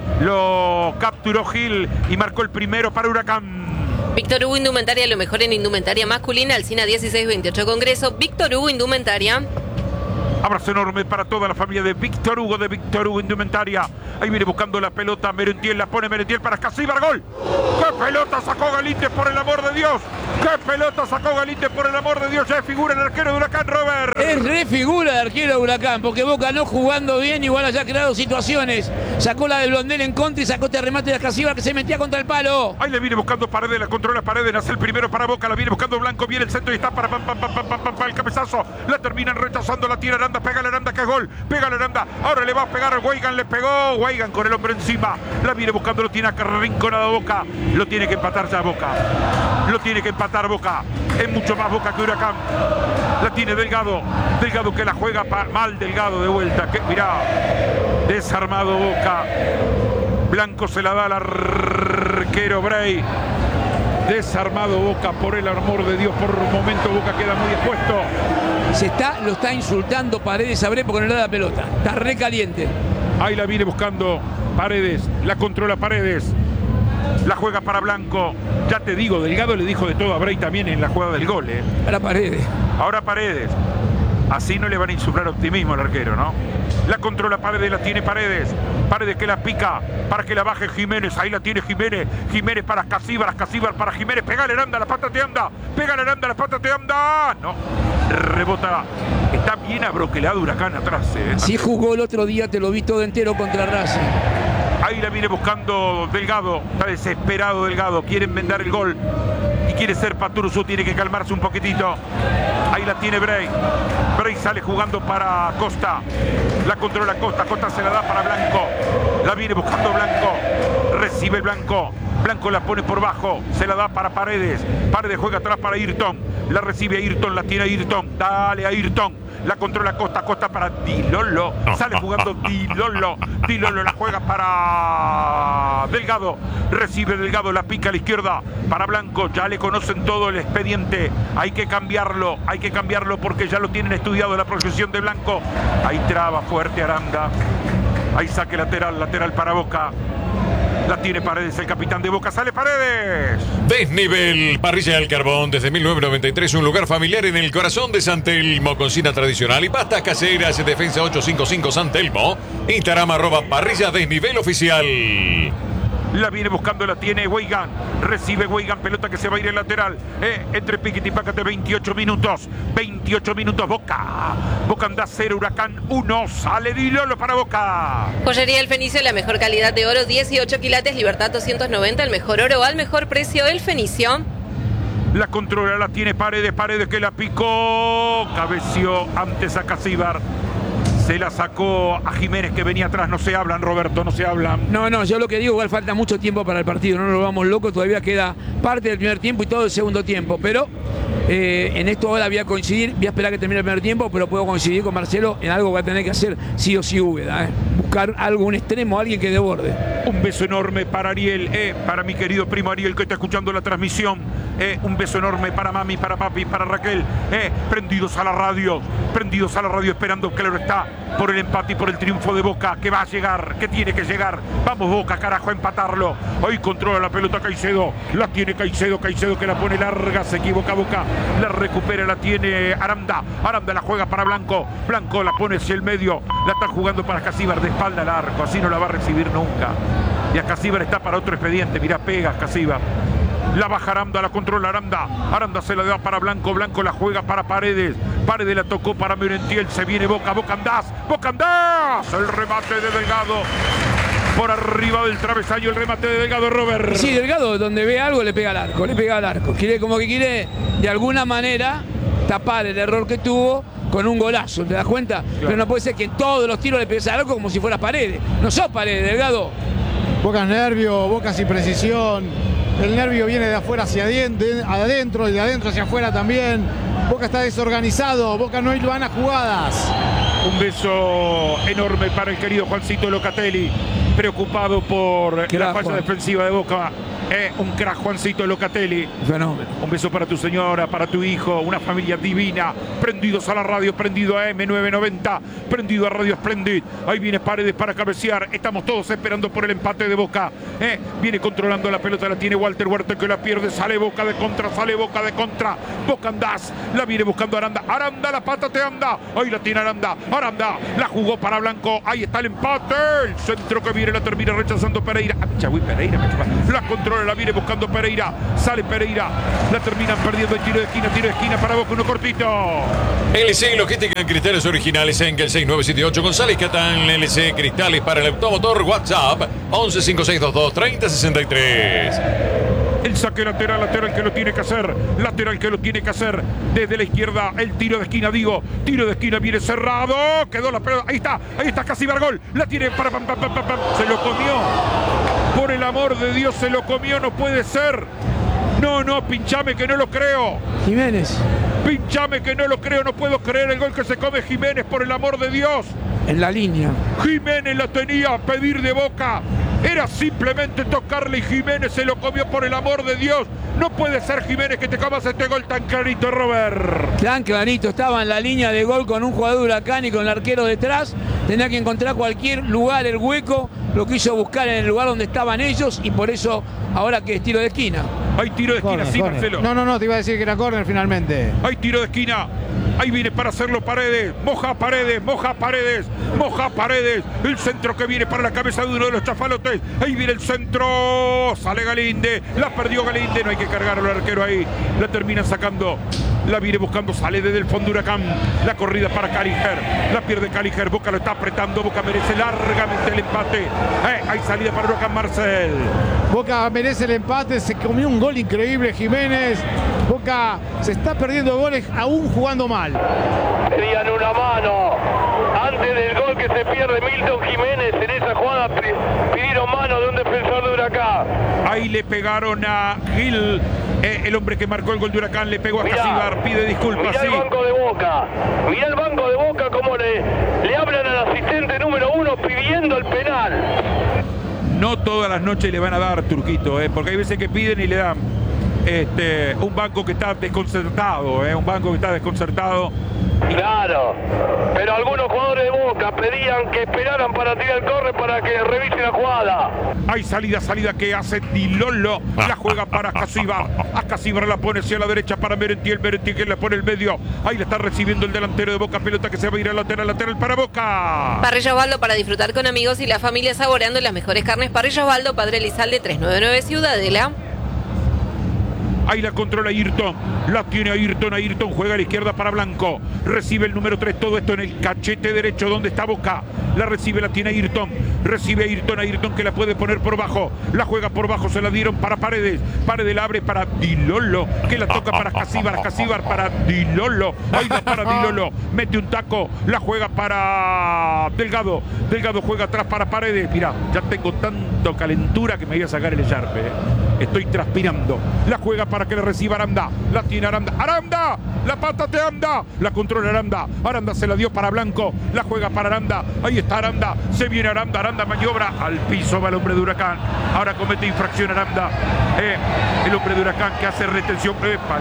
Lo capturó Gil y marcó el primero para Huracán. Víctor Hugo Indumentaria, lo mejor en indumentaria masculina. Alsina 1628 Congreso. Víctor Hugo Indumentaria. Abrazo enorme para toda la familia de Víctor Hugo Indumentaria. Ahí viene buscando la pelota Merentiel, la pone Merentiel para Casíbar, gol. ¡Qué pelota sacó Galíndez, por el amor de Dios! ¡Qué pelota sacó Galíndez, por el amor de Dios! Ya es figura el arquero de Huracán, Robert. Es re figura de arquero de Huracán, porque Boca no jugando bien, igual haya creado situaciones. Sacó la de Blondel en contra y sacó este remate de Casíbar que se metía contra el palo. Ahí le viene buscando Paredes, la controla Paredes, hace el primero para Boca, la viene buscando Blanco, viene el centro y está para el cabezazo. La terminan rechazando, la tira Aranda, pega la Aranda, que es gol, pega la Aranda. Ahora le va a pegar a Weigan, le pegó Weigan con el hombre encima. La viene buscando, lo tiene arrinconado Boca. Lo tiene que empatar ya Boca. Lo tiene que empatar Boca. Es mucho más Boca que Huracán. La tiene Delgado. Delgado que la juega mal, Delgado de vuelta. Que, mirá, desarmado Boca. Blanco se la da al arquero Bray. Desarmado Boca, por el amor de Dios. Por un momento Boca queda muy expuesto. Lo está insultando Paredes a Bray porque no le da la pelota. Está re caliente. Ahí la viene buscando Paredes. La controla Paredes. La juega para Blanco. Ya te digo, Delgado le dijo de todo a Bray también en la jugada del gol. Ahora Paredes. Ahora Paredes. Así no le van a insuflar optimismo al arquero, ¿no? La controla Paredes, la tiene Paredes. Paredes que la pica para que la baje Jiménez. Ahí la tiene Jiménez. Jiménez para Casíbar para Jiménez. Pégale Aranda, la pata te anda. Pégale Aranda, la pata te anda. No. Rebota. Está bien abroquelado Huracán atrás. Sí jugó el otro día, te lo vi todo entero contra Racing. Ahí la viene buscando Delgado. Está desesperado Delgado. Quieren vender el gol. Y quiere ser Paturzo. Tiene que calmarse un poquitito. Ahí la tiene Bray. Bray sale jugando para Costa. La controla Costa. Costa se la da para Blanco. La viene buscando Blanco. Recibe el Blanco. Blanco la pone por bajo. Se la da para Paredes. Paredes juega atrás para Ayrton. La recibe Ayrton. La tiene Ayrton. Dale Ayrton. La controla Costa. Costa para Dilolo. Sale jugando Dilolo. Dilolo la juega para Delgado. Recibe Delgado. La pica a la izquierda para Blanco. Ya le conocen todo el expediente. Hay que cambiarlo. Hay que cambiarlo porque ya lo tienen estudiado la proyección de Blanco. Ahí traba fuerte Aranda. Ahí saque lateral para Boca. La tiene Paredes, el capitán de Boca. ¡Sale Paredes! Desnivel, parrilla del carbón. Desde 1993, un lugar familiar en el corazón de San Telmo. Cocina tradicional y pastas caseras. Defensa 855 San Telmo. Instagram @parrilla desnivel oficial. La viene buscando, la tiene Weigan. Recibe Weigan, pelota que se va a ir el lateral. Entre Piquiti y Pácate, 28 minutos. 28 minutos, Boca. Boca anda 0, Huracán 1. Sale Dilolo para Boca. Joyería El Fenicio, la mejor calidad de oro, 18 quilates, Libertad 290, el mejor oro al mejor precio, El Fenicio. La controla, la tiene Paredes. Paredes que la picó. Cabeció antes a Casíbar. Se la sacó a Jiménez que venía atrás. No se hablan, Roberto, no se hablan. No, yo lo que digo, igual falta mucho tiempo para el partido. No nos vamos locos, todavía queda parte del primer tiempo y todo el segundo tiempo. Pero en esto ahora voy a coincidir, voy a esperar que termine el primer tiempo, pero puedo coincidir con Marcelo en algo que va a tener que hacer sí o sí Úbeda. Buscar algo, un extremo, alguien que desborde. Un beso enorme para Ariel, para mi querido primo Ariel que está escuchando la transmisión. Un beso enorme para mami, para papi, para Raquel. Prendidos a la radio, esperando, claro está, por el empate y por el triunfo de Boca, que va a llegar, que tiene que llegar. Vamos Boca, carajo, a empatarlo. Hoy controla la pelota Caicedo, la tiene Caicedo que la pone larga, se equivoca Boca, la recupera, la tiene Aranda la juega para Blanco la pone hacia el medio, la está jugando para Casíbar de espalda al arco, así no la va a recibir nunca. Y a Casíbar está para otro expediente, mirá, pega Casíbar. La baja Aranda, la controla Aranda se la da para Blanco la juega para Paredes la tocó para Merentiel, se viene Boca andás, el remate de Delgado, por arriba del travesaño, el remate de Delgado, Robert. Sí, Delgado, donde ve algo le pega al arco, quiere de alguna manera tapar el error que tuvo con un golazo, ¿te das cuenta? Claro. Pero no puede ser que en todos los tiros le pegues al arco como si fueras Paredes, no sos Paredes, Delgado. Boca nervio, Boca sin precisión. El nervio viene de afuera hacia adentro y de adentro hacia afuera también. Boca está desorganizado, Boca no hilvana jugadas. Un beso enorme para el querido Juancito Locatelli, preocupado por la falla defensiva de Boca. Un crack, Juancito Locatelli. Fenómeno. Un beso para tu señora, para tu hijo, una familia divina. Prendidos a la radio, prendido a M990, prendido a Radio Splendid. Ahí viene Paredes para cabecear. Estamos todos esperando por el empate de Boca. Viene controlando la pelota, la tiene Walter Huerta que la pierde. Sale Boca de contra, sale Boca de contra. Boca andás, la viene buscando Aranda. Aranda, la pata te anda. Ahí la tiene Aranda. Aranda, la jugó para Blanco. Ahí está el empate. El centro que viene, la termina rechazando Pereira. Pereira, la controla, la viene buscando Pereira. Sale Pereira, la terminan perdiendo el tiro de esquina para Boca, uno cortito. LC Logística en cristales originales en el 6978 González Catán. LC Cristales para el automotor. WhatsApp 1156223063. El saque lateral que lo tiene que hacer. Lateral que lo tiene que hacer. Desde la izquierda, el tiro de esquina, digo. Tiro de esquina, viene cerrado. Quedó la pelota. Ahí está, casi Bargol. La tiene para. Se lo comió. Por el amor de Dios, se lo comió. No puede ser. No, pinchame que no lo creo. Jiménez. Pinchame que no lo creo. No puedo creer el gol que se come Jiménez, por el amor de Dios. En la línea. Jiménez la tenía a pedir de Boca. Era simplemente tocarle y Jiménez se lo comió, por el amor de Dios. No puede ser, Jiménez, que te comas este gol tan clarito, Robert. Tan clarito, estaba en la línea de gol con un jugador de Huracán y con el arquero detrás. Tenía que encontrar cualquier lugar, el hueco. Lo quiso buscar en el lugar donde estaban ellos y por eso ahora que es tiro de esquina. Hay tiro de esquina, sí, Marcelo. No, te iba a decir que era córner finalmente. Hay tiro de esquina. Ahí viene para hacerlo Paredes. Moja Paredes. El centro que viene para la cabeza de uno de los chafalotes. Ahí viene el centro. Sale Galinde. La perdió Galinde. No hay que cargarlo al arquero ahí. La terminan sacando. La viene buscando. Sale desde el fondo Huracán. La corrida para Caliger. La pierde Caliger. Boca lo está apretando. Boca merece largamente el empate. Hay salida para Huracán, Marcel. Boca merece el empate. Se comió un gol increíble Jiménez. Boca se está perdiendo goles aún jugando mal. Pedían una mano. Antes del gol que se pierde Milton Jiménez, en esa jugada pidieron mano de un defensor de Huracán. Ahí le pegaron a Gil, el hombre que marcó el gol de Huracán, le pegó a Casíbar, pide disculpas. Mirá el banco de Boca. Mirá el banco de Boca como le hablan al asistente número 1 pidiendo el penal. No todas las noches le van a dar, Turquito, porque hay veces que piden y le dan. Un banco que está desconcertado, un banco que está desconcertado. Claro, pero algunos jugadores de Boca pedían que esperaran para tirar el córner para que revise la jugada. Hay salida que hace Dilolo, la juega para Casíbar. A Casíbar la pone hacia la derecha para Merentiel que le pone el medio. Ahí le está recibiendo el delantero de Boca, pelota que se va a ir al lateral para Boca. Parrilla Osvaldo para disfrutar con amigos y la familia saboreando las mejores carnes. Parrilla Osvaldo, Padre Elizalde 399 Ciudadela. Ahí la controla Ayrton, la tiene Ayrton juega a la izquierda para Blanco, recibe el número 3, todo esto en el cachete derecho donde está Boca, la recibe, la tiene Ayrton, recibe Ayrton que la puede poner por bajo, la juega por bajo, se la dieron para Paredes la abre para Dilolo, que la toca para Casíbar para Dilolo, ahí va para Dilolo, mete un taco, la juega para Delgado juega atrás para Paredes, mira, ya tengo tanto calentura que me voy a sacar el echarpe, estoy transpirando, la juega para que le reciba Aranda, la tiene Aranda, la pata te anda, la controla Aranda se la dio para Blanco, la juega para Aranda, ahí está Aranda, se viene Aranda maniobra, al piso va el hombre de Huracán, ahora comete infracción Aranda, el hombre de Huracán que hace retención,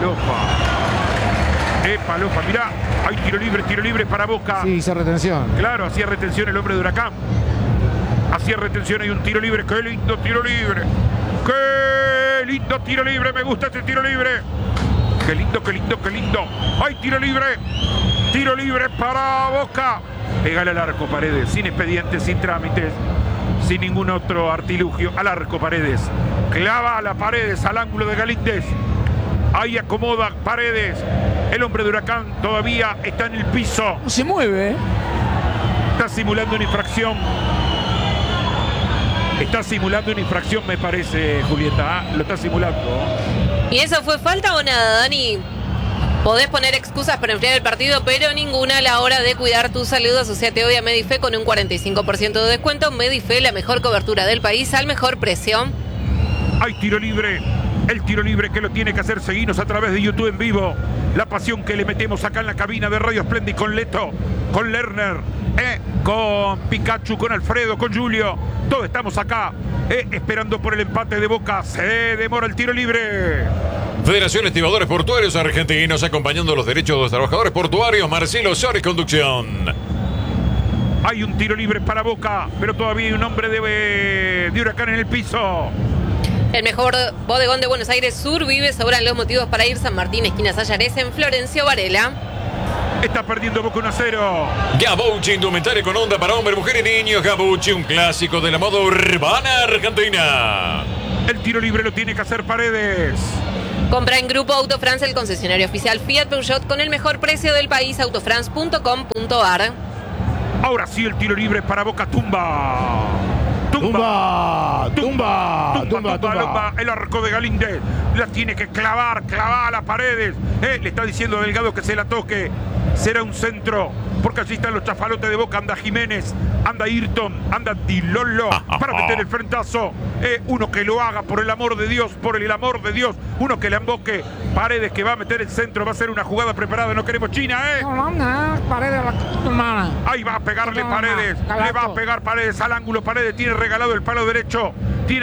Palofa, mirá, hay tiro libre para Boca. Sí, hizo retención. Claro, hacía retención el hombre de Huracán, hay un tiro libre, qué lindo tiro libre. ¡Qué lindo tiro libre! Me gusta este tiro libre. ¡Qué lindo! ¡Hay tiro libre! Tiro libre para Boca. Pégale al arco Paredes, sin expedientes, sin trámites, sin ningún otro artilugio. Al arco Paredes. Clava a la Paredes, al ángulo de Galíndez. Ahí acomoda Paredes. El hombre de Huracán todavía está en el piso. No se mueve, Está simulando una infracción. Me parece, Julieta. Lo está simulando. ¿Y eso fue falta o nada, Dani? Podés poner excusas para enfriar el partido, pero ninguna a la hora de cuidar tu salud. Asociate hoy a Medife con un 45% de descuento. Medife, la mejor cobertura del país al mejor precio. Hay tiro libre. El tiro libre que lo tiene que hacer, seguinos a través de YouTube en vivo. La pasión que le metemos acá en la cabina de Radio Splendid con Leto, con Lerner, con Pikachu, con Alfredo, con Julio. Todos estamos acá esperando por el empate de Boca. Se demora el tiro libre. Federación Estibadores Portuarios Argentinos, acompañando los derechos de los trabajadores portuarios. Marcelo Sores, conducción. Hay un tiro libre para Boca, pero todavía hay un hombre de Huracán en el piso. El mejor bodegón de Buenos Aires Sur vive, sobran los motivos para ir. San Martín, esquina Sayares, en Florencio Varela. Está perdiendo Boca 1-0. Gabucci, indumentaria con onda para hombres, mujeres y niños. Gabucci, un clásico de la moda urbana argentina. El tiro libre lo tiene que hacer Paredes. Compra en Grupo Autofrance, el concesionario oficial Fiat Peugeot, con el mejor precio del país. Autofrance.com.ar. Ahora sí el tiro libre para Boca. Tumba. El arco de Galíndez. La tiene que clavar a las Paredes. Le está diciendo a Delgado que se la toque. Será un centro, porque allí están los chafalotes de Boca. Anda Jiménez, anda Ayrton, anda Di Lollo para meter el frentazo. Uno que lo haga, por el amor de Dios, uno que le emboque. Paredes que va a meter el centro, va a ser una jugada preparada. No queremos China, Ahí va a pegarle Paredes, le va a pegar Paredes al ángulo. Paredes tiene regalado el palo derecho.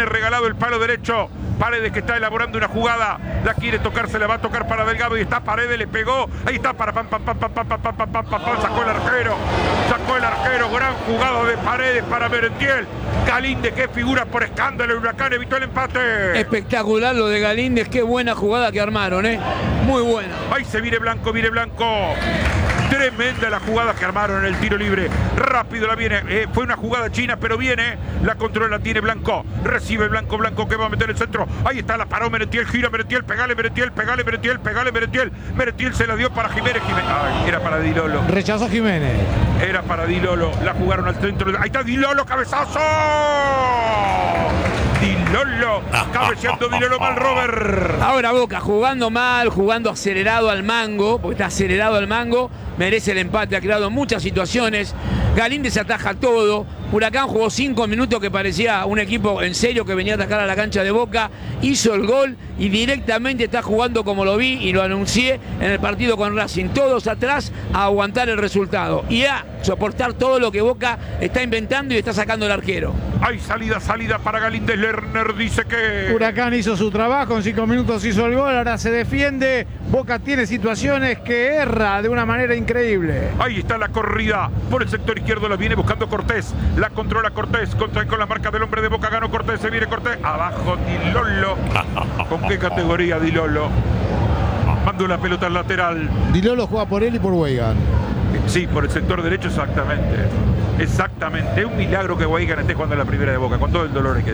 Paredes que está elaborando una jugada, la quiere tocar, se la va a tocar para Delgado y está Paredes, le pegó, ahí está para sacó el arquero, gran jugada de Paredes para Merentiel. Galíndez, qué figura por escándalo, el Huracán evitó el empate. Espectacular lo de Galíndez, qué buena jugada que armaron, muy buena. Ahí se viene Blanco. Tremenda la jugada que armaron en el tiro libre. Rápido la viene. Fue una jugada china, pero viene. La controla, tiene Blanco. Recibe Blanco que va a meter el centro. Ahí está, la paró Merentiel. Gira Merentiel. Pegale Merentiel. Merentiel se la dio para Jiménez. Ay, era para Di Lollo. Rechazó Jiménez. Era para Di Lollo. La jugaron al centro. Ahí está Di Lollo, cabezazo. Di Lollo. Cabeceando Di Lollo mal, Robert. Ahora Boca jugando mal, jugando acelerado al mango, porque está acelerado al mango. Merece el empate, ha creado muchas situaciones. Galíndez ataja todo. Huracán jugó 5 minutos que parecía un equipo en serio que venía a atacar a la cancha de Boca. Hizo el gol y directamente está jugando como lo vi y lo anuncié en el partido con Racing. Todos atrás a aguantar el resultado y a soportar todo lo que Boca está inventando y está sacando el arquero. Hay salida para Galíndez. Lerner dice que Huracán hizo su trabajo, en 5 minutos hizo el gol, ahora se defiende. Boca tiene situaciones que erra de una manera increíble. Ahí está la corrida por el sector izquierdo, la viene buscando Cortés. La controla Cortés, con la marca del hombre de Boca, ganó Cortés, se viene Cortés. Abajo Di Lollo. ¿Con qué categoría Di Lollo? Mandó la pelota al lateral. Di Lollo juega por él y por Weigan. Sí, por el sector derecho, exactamente. Es un milagro que Weigan esté jugando en la primera de Boca, con todo el dolor hay que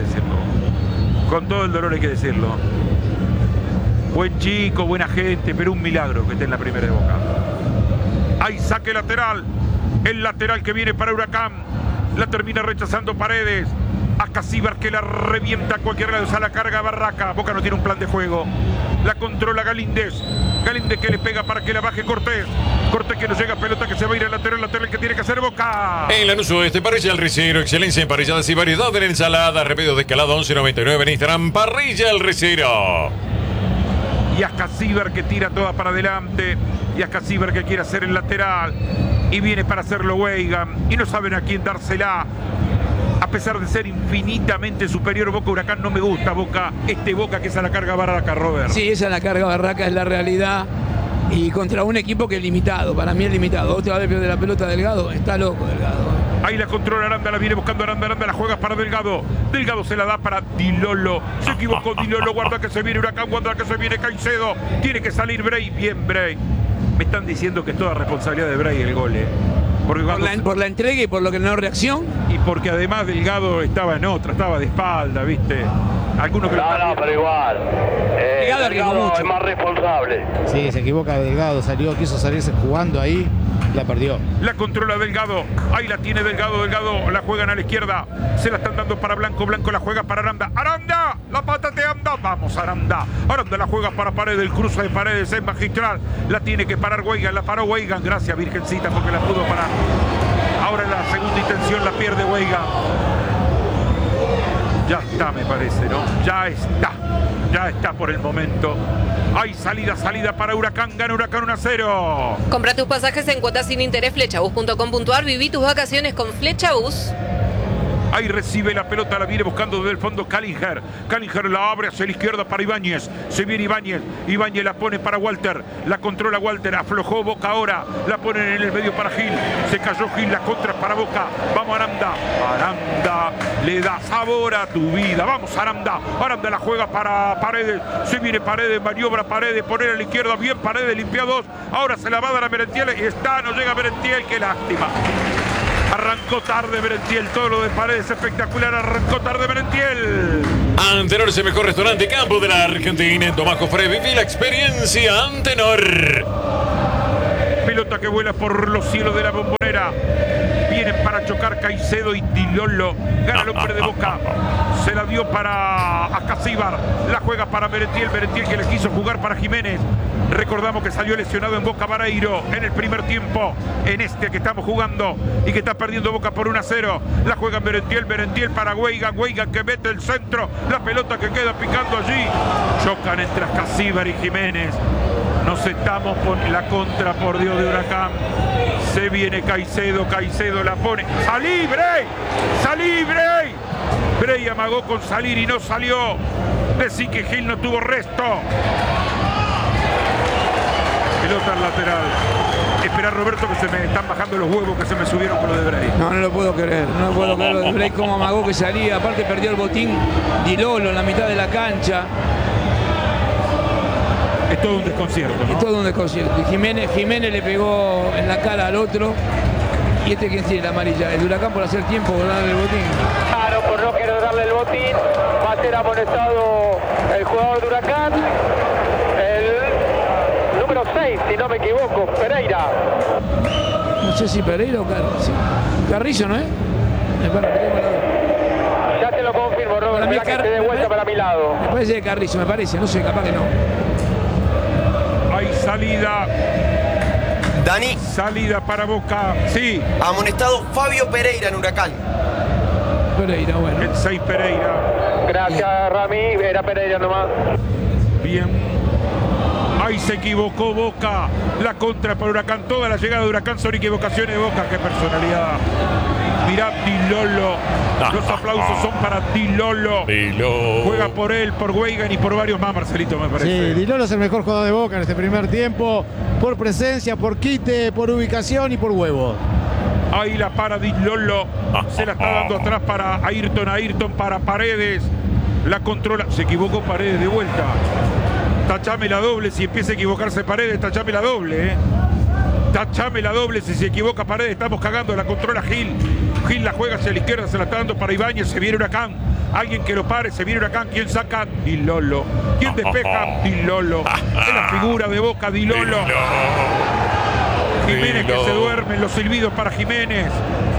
decirlo. Buen chico, buena gente, pero un milagro que esté en la primera de Boca. Hay saque lateral. El lateral que viene para Huracán. La termina rechazando Paredes. Ascasíbar que la revienta a cualquier lado. A la carga Barraca. Boca no tiene un plan de juego. La controla Galíndez. Galíndez que le pega para que la baje Cortés. Cortés que no llega, pelota que se va a ir al lateral que tiene que hacer Boca. En Lanús Oeste, Parrilla El Recero, excelencia en parrilladas y variedad en ensalada. Repetidos de escalada 11.99 en Instagram. Parrilla El Recero. Y Ascasíbar que tira toda para adelante. Y Ascasíbar que quiere hacer el lateral. Y viene para hacerlo Weigan. Y no saben a quién dársela. A pesar de ser infinitamente superior Boca, Huracán no me gusta Boca. Boca que es a la carga Barraca, Robert. Sí, esa es la carga Barraca, es la realidad. Y contra un equipo que es limitado, para mí es limitado. Otra vez pierde la pelota Delgado, está loco Delgado. Ahí la controla Aranda, la viene buscando Aranda, la juega para Delgado. Delgado se la da para Di Lollo. Se equivocó Di Lollo, guarda que se viene Huracán, guarda que se viene Caicedo. Tiene que salir Bray, bien Bray. Me están diciendo que es toda responsabilidad de Bray el gol, Porque por la entrega y por lo que no reacción. Y porque además Delgado estaba en otra, estaba de espalda, ¿viste? Algunos que pero igual. Delgado es más responsable. Sí, se equivoca Delgado, quiso salirse jugando ahí, la perdió. La controla Delgado, ahí la tiene Delgado, la juegan a la izquierda, se la están dando para Blanco la juega para Aranda, la pata de Aranda, vamos Aranda la juega para Paredes, el cruce de Paredes es magistral, la tiene que parar Weigan, la paró Weigan, gracias Virgencita porque la pudo parar. Ahora en la segunda intención la pierde Weigan. Ya está, me parece, ¿no? Ya está por el momento. Hay salida para Huracán, gana Huracán 1-0. Compra tus pasajes en cuotas sin interés, flechabus.com.ar. Viví tus vacaciones con Flechabus. Ahí recibe la pelota, la viene buscando desde el fondo Callinger. Callinger la abre hacia la izquierda para Ibáñez. Se viene Ibáñez. Ibáñez la pone para Walter. La controla Walter. Aflojó Boca ahora. La ponen en el medio para Gil. Se cayó Gil. La contra para Boca. Vamos Aranda. Aranda le da sabor a tu vida. Vamos Aranda. Aranda la juega para Paredes. Se viene Paredes. Maniobra Paredes. Poner a la izquierda. Bien Paredes. Limpia dos. Ahora se la va a dar a Merentiel. Y está. No llega Merentiel. Qué lástima. Arrancó tarde Merentiel, todo lo de Paredes espectacular, arrancó tarde Merentiel. Antenor es el mejor restaurante y campo de la Argentina. En Tomás Cofre, viví la experiencia Antenor. Pelota que vuela por los cielos de la Bombonera. Vienen para chocar Caicedo y Dilolo. Gana el hombre de Boca. Se la dio para Acasíbar. La juega para Merentiel. Merentiel que le quiso jugar para Jiménez. Recordamos que salió lesionado en Boca Vareiro en el primer tiempo. En este que estamos jugando y que está perdiendo Boca por 1-0. La juega Merentiel. Merentiel para Weigan. Weigan que mete el centro. La pelota que queda picando allí. Chocan entre Acasíbar y Jiménez. Nos estamos por la contra, por Dios, de Huracán. Se viene Caicedo. Caicedo la pone. ¡Salí, Brey! ¡Salí, Brey! Brey amagó con salir y no salió. Decí que Gil no tuvo resto. Pelota al lateral. Espera Roberto que se me están bajando los huevos que se me subieron con lo de Brey. No lo puedo creer. No puedo creer lo de Brey, cómo amagó que salía. Aparte perdió el botín Dilolo en la mitad de la cancha. Es todo un desconcierto, ¿no? Es todo un desconcierto. Jiménez le pegó en la cara al otro. ¿Y este quién tiene la amarilla? El Huracán por hacer tiempo, por darle el botín. Claro, por no querer darle el botín. Va a ser amonestado el jugador de Huracán. El número 6, si no me equivoco, Pereira. No sé si Pereira o Carrillo. Carrillo, ¿no es? Ya te lo confirmo, Robert. Mirá que esté de vuelta para mi lado. Me parece de Carrillo, me parece. No sé, capaz que no. Hay salida. Dani. Salida para Boca. Sí. Amonestado Fabio Pereira en Huracán. Pereira, bueno. El 6 Pereira. Gracias, Rami. Era Pereira nomás. Bien. Ahí se equivocó Boca. La contra para Huracán. Toda la llegada de Huracán son equivocaciones de Boca. Qué personalidad. Mirá Dilolo. Los aplausos son para Dilolo. Juega por él, por Weigan y por varios más, Marcelito, me parece. Sí, Dilolo es el mejor jugador de Boca en este primer tiempo. Por presencia, por quite, por ubicación y por huevo. Ahí la para Dilolo. Se la está dando atrás para Ayrton. Ayrton para Paredes. La controla. Se equivocó Paredes de vuelta. Tachame la doble. Si empieza a equivocarse Paredes, tachame la doble, Tachame la doble. Si se equivoca Paredes, estamos cagando. La controla Gil. Gil la juega hacia la izquierda, se la está dando para Ibáñez. Se viene Huracán. Alguien que lo pare. Se viene Huracán. ¿Quién saca? Dilolo. ¿Quién despeja? Dilolo. Es la figura de Boca, Dilolo. Jiménez que se duerme. Los silbidos para Jiménez.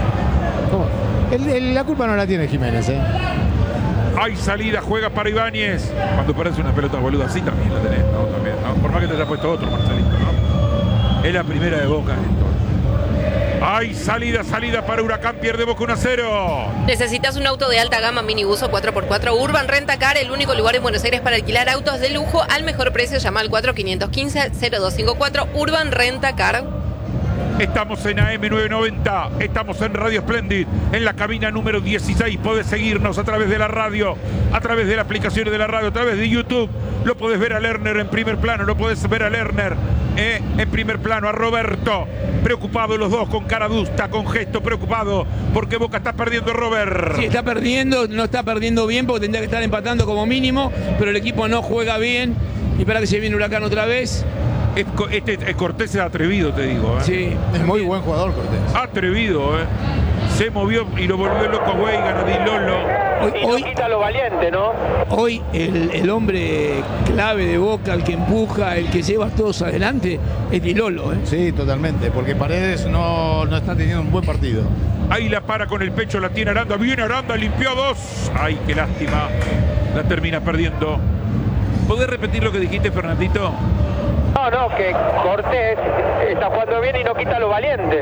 La culpa no la tiene Jiménez, Hay salida, juega para Ibáñez. Cuando parece una pelota boluda así también la tenés, ¿no? También, ¿no? Por más que te haya puesto otro, Marcelito, ¿no? Es la primera de Boca esto. Hay salida para Huracán, pierde Boca 1-0. ¿Necesitas un auto de alta gama, minibus o 4x4? Urban Rentacar, el único lugar en Buenos Aires para alquilar autos de lujo al mejor precio. Llama al 4515-0254. Urban Rentacar. Estamos en AM990, estamos en Radio Splendid, en la cabina número 16. Podés seguirnos a través de la radio, a través de la aplicación de la radio, a través de YouTube. Lo podés ver a Lerner en primer plano, lo podés ver a Lerner en primer plano, a Roberto. Preocupado los dos, con cara adusta, con gesto preocupado, porque Boca está perdiendo, Robert. Sí, está perdiendo, no está perdiendo bien porque tendría que estar empatando como mínimo, pero el equipo no juega bien. Y para que se viene Huracán otra vez. Cortés es atrevido, te digo. Sí, es muy buen jugador Cortés. Atrevido, Se movió y lo volvió loco a Weigan, a Dilolo. Hoy quita lo valiente, ¿no? Hoy el hombre clave de Boca, el que empuja, el que lleva a todos adelante, es Dilolo, Sí, totalmente, porque Paredes no está teniendo un buen partido. Ahí la para con el pecho, la tiene Aranda. Viene Aranda, limpió dos. Ay, qué lástima. La termina perdiendo. ¿Podés repetir lo que dijiste, Fernandito? No, que Cortés está jugando bien y no quita lo valiente.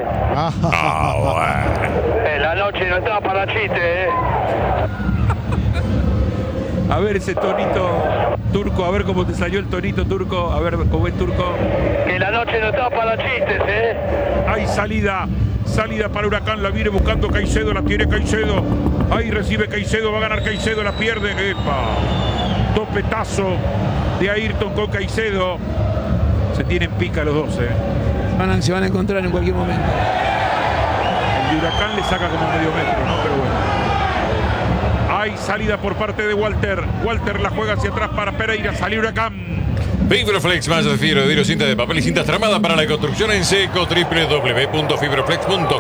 Bueno. La noche no estaba para chiste, A ver ese tonito turco, a ver cómo te salió el tonito turco, a ver cómo es turco. Que la noche no está para chistes, Hay salida para Huracán, la viene buscando Caicedo, la tiene Caicedo. Ahí recibe Caicedo, va a ganar Caicedo, la pierde. ¡Epa! Topetazo de Ayrton con Caicedo. Se tienen pica los dos, Se van a encontrar en cualquier momento. El de Huracán le saca como medio metro, ¿no? Pero bueno. Hay salida por parte de Walter. Walter la juega hacia atrás para Pereira. Salió Huracán. Fibroflex, más de fibra de vidrio, cinta de papel y cintas tramadas para la construcción en seco. www.fibroflex.com.ar.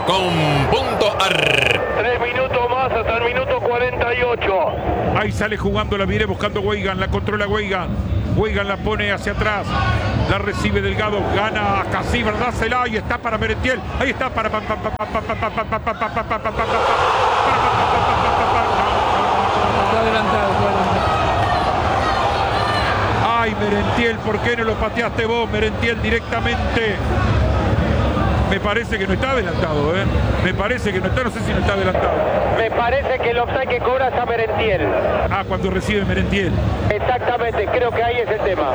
3 minutos más hasta el minuto 48. Ahí sale jugando, la viene buscando Weigan, la controla Weigan. Weigan la pone hacia atrás. La recibe Delgado, gana Casíbar, dásela, ahí está para Merentiel. Ahí está para... Está adelantado, Ay, Merentiel, ¿por qué no lo pateaste vos, Merentiel, directamente? Me parece que no está adelantado, Me parece que no está, no sé si no está adelantado. Me parece que el offside que cobra es a Merentiel. Ah, cuando recibe Merentiel. Exactamente, creo que ahí es el tema.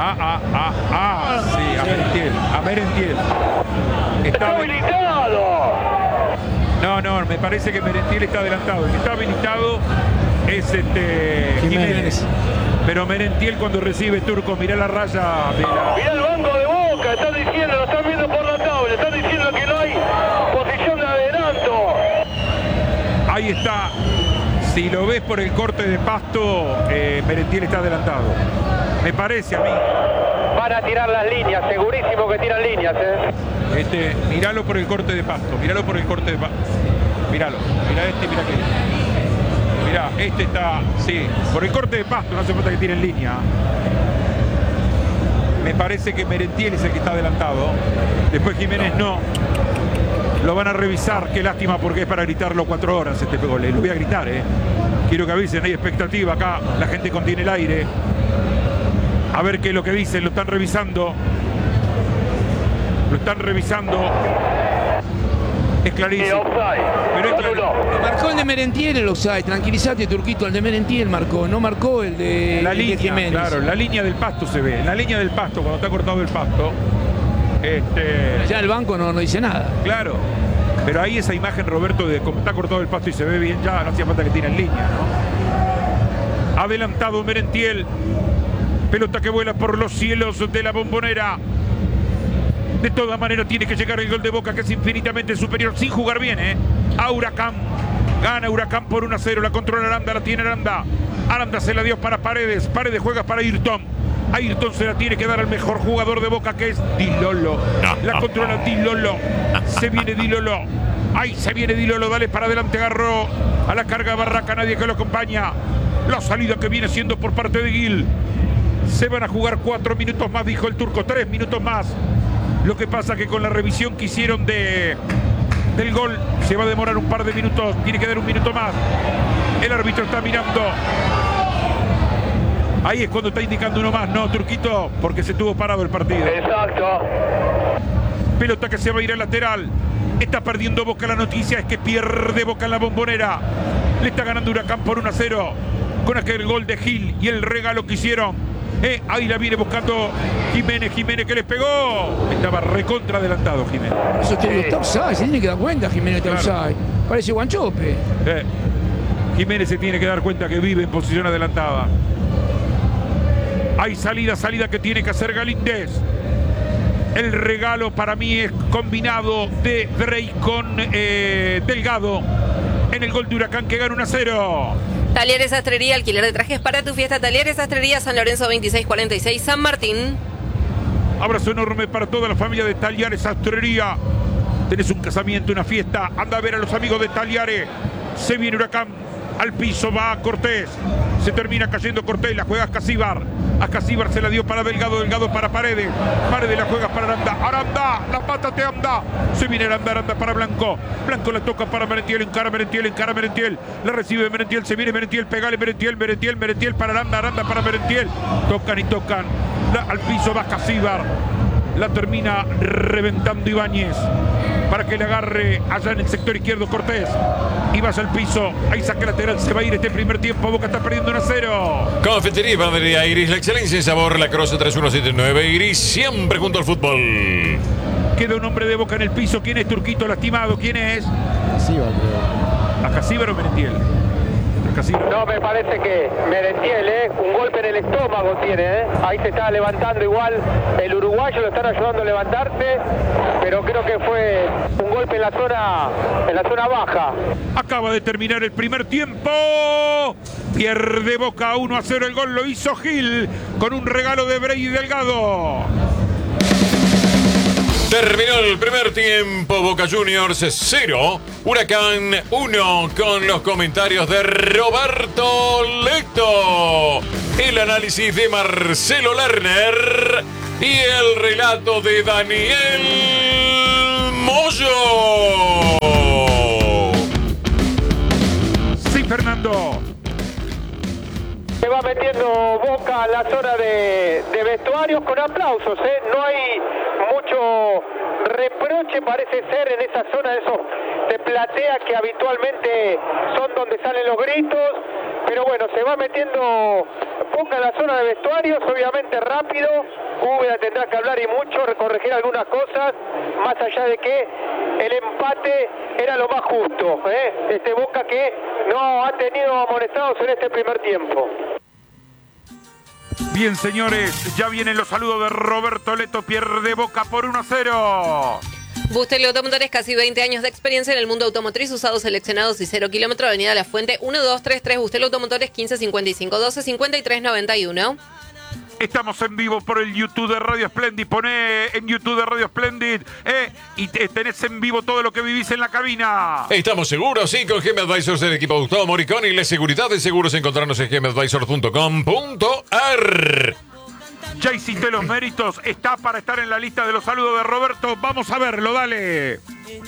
Sí, a Merentiel. ¡Está habilitado! No, me parece que Merentiel está adelantado. El que está habilitado es Jiménez. Pero Merentiel cuando recibe Turco, mirá la raya. Mirá el banco de Boca, están diciendo, lo están viendo por la tabla, están diciendo que no hay posición de adelanto. Ahí está. Si lo ves por el corte de pasto, Merentiel está adelantado. Me parece a mí. Van a tirar las líneas, segurísimo que tiran líneas, Míralo por el corte de pasto, míralo por el corte de pasto. Míralo, mira mira que. Mirá, está, sí, por el corte de pasto, no hace falta que tire en línea. Me parece que Merentiel es el que está adelantado. Después Jiménez no. Lo van a revisar, qué lástima porque es para gritarlo 4 horas este gol. Lo voy a gritar, Quiero que avisen, hay expectativa acá, la gente contiene el aire. A ver qué es lo que dicen, lo están revisando. Es clarísimo. Pero es clarísimo. Marcó el de Merentiel el offside. Tranquilízate, Turquito. El de Merentiel marcó. No marcó el de la línea, Jiménez. Claro, la línea del pasto se ve. La línea del pasto, cuando está cortado el pasto. Ya el banco no dice nada. Claro. Pero ahí esa imagen, Roberto, de cómo está cortado el pasto y se ve bien, ya no hacía falta que tire en línea, ¿no? Adelantado Merentiel. Pelota que vuela por los cielos de la Bombonera. De todas maneras tiene que llegar el gol de Boca, que es infinitamente superior, sin jugar bien, a Huracán. Gana Huracán por 1-0, la controla Aranda, la tiene Aranda. Aranda se la dio para Paredes, Paredes juega para Ayrton. Ayrton se la tiene que dar al mejor jugador de Boca, que es Di Lolo. La controla Di Lolo. Se viene Di Lolo. Ahí se viene Di Lolo, dale para adelante, agarró a la carga Barraca, nadie que lo acompaña. La salida que viene siendo por parte de Gil. Se van a jugar 4 minutos más, dijo el turco, 3 minutos más. Lo que pasa que con la revisión que hicieron del gol se va a demorar un par de minutos, tiene que dar un minuto más. El árbitro está mirando. Ahí es cuando está indicando uno más, ¿no, Turquito? Porque se tuvo parado el partido. Exacto. Pelota que se va a ir al lateral. Está perdiendo Boca, la noticia es que pierde Boca en la Bombonera. Le está ganando Huracán por 1-0 con aquel gol de Gil y el regalo que hicieron. Ahí la viene buscando Jiménez que les pegó. Estaba recontra adelantado Jiménez. Eso está offside, se tiene que dar cuenta Jiménez está offside. Parece Guanchope. Jiménez se tiene que dar cuenta que vive en posición adelantada. Hay salida que tiene que hacer Galíndez. El regalo para mí es combinado de Drey con Delgado en el gol de Huracán que gana 1-0. Talleres Sastrería, alquiler de trajes para tu fiesta. Talleres Sastrería, San Lorenzo 2646, San Martín. Abrazo enorme para toda la familia de Talleres Sastrería. Tenés un casamiento, una fiesta, anda a ver a los amigos de Talleres. Se viene Huracán, al piso va Cortés. Se termina cayendo Cortés, la juega Casíbar. A Casíbar se la dio para Delgado, Delgado para Paredes. Paredes la juega para Aranda. Aranda, la pata te anda. Se viene Aranda para Blanco. Blanco la toca para Merentiel, encara Merentiel. La recibe Merentiel, se viene Merentiel, pegale Merentiel para Aranda para Merentiel. Tocan. Al piso va Casíbar. La termina reventando Ibáñez. para que le agarre allá en el sector izquierdo Cortés. Y vaya al piso. Ahí saca lateral. Se va a ir este primer tiempo. Boca está perdiendo 1-0. Confitería y Panadería Iris, la excelencia en sabor, la Croce 3179 Iris, siempre junto al fútbol. Queda un hombre de Boca en el piso. ¿Quién es? Turquito lastimado. ¿Quién es? Casíbar, creo. ¿A Casíbar o Merentiel? No, me parece que Merentiel, un golpe en el estómago tiene, ahí se está levantando igual el uruguayo, lo están ayudando a levantarse, pero creo que fue un golpe en la zona baja. Acaba de terminar el primer tiempo. Pierde Boca 1-0. El gol lo hizo Gil con un regalo de Brey Delgado. Terminó el primer tiempo, Boca Juniors 0, Huracán 1, con los comentarios de Roberto Leto, el análisis de Marcelo Lerner y el relato de Daniel Moyo. Sí, Fernando. Se va metiendo Boca a la zona de vestuarios con aplausos, no hay mucho reproche, parece ser, en esa zona de platea que habitualmente son donde salen los gritos, pero bueno, se va metiendo Boca a la zona de vestuarios, obviamente rápido. Úbeda tendrá que hablar y mucho, corregir algunas cosas, más allá de que el empate era lo más justo, este Boca que no ha tenido amonestados en este primer tiempo. Bien, señores, ya vienen los saludos de Roberto Leto. Pierde Boca por 1-0. Bustel Automotores, casi 20 años de experiencia en el mundo automotriz, usados, seleccionados y 0 kilómetros. Avenida La Fuente, 1233, Bustel Automotores, 1555 12 53 91. Estamos en vivo por el YouTube de Radio Splendid. Poné en YouTube de Radio Splendid y tenés en vivo todo lo que vivís en la cabina. Estamos seguros, sí, con GM Advisors del equipo Gustavo Moricón y la seguridad de seguros. Encontrarnos en gmadvisors.com.ar. Ya hiciste los méritos, está para estar en la lista de los saludos de Roberto. Vamos a verlo, dale.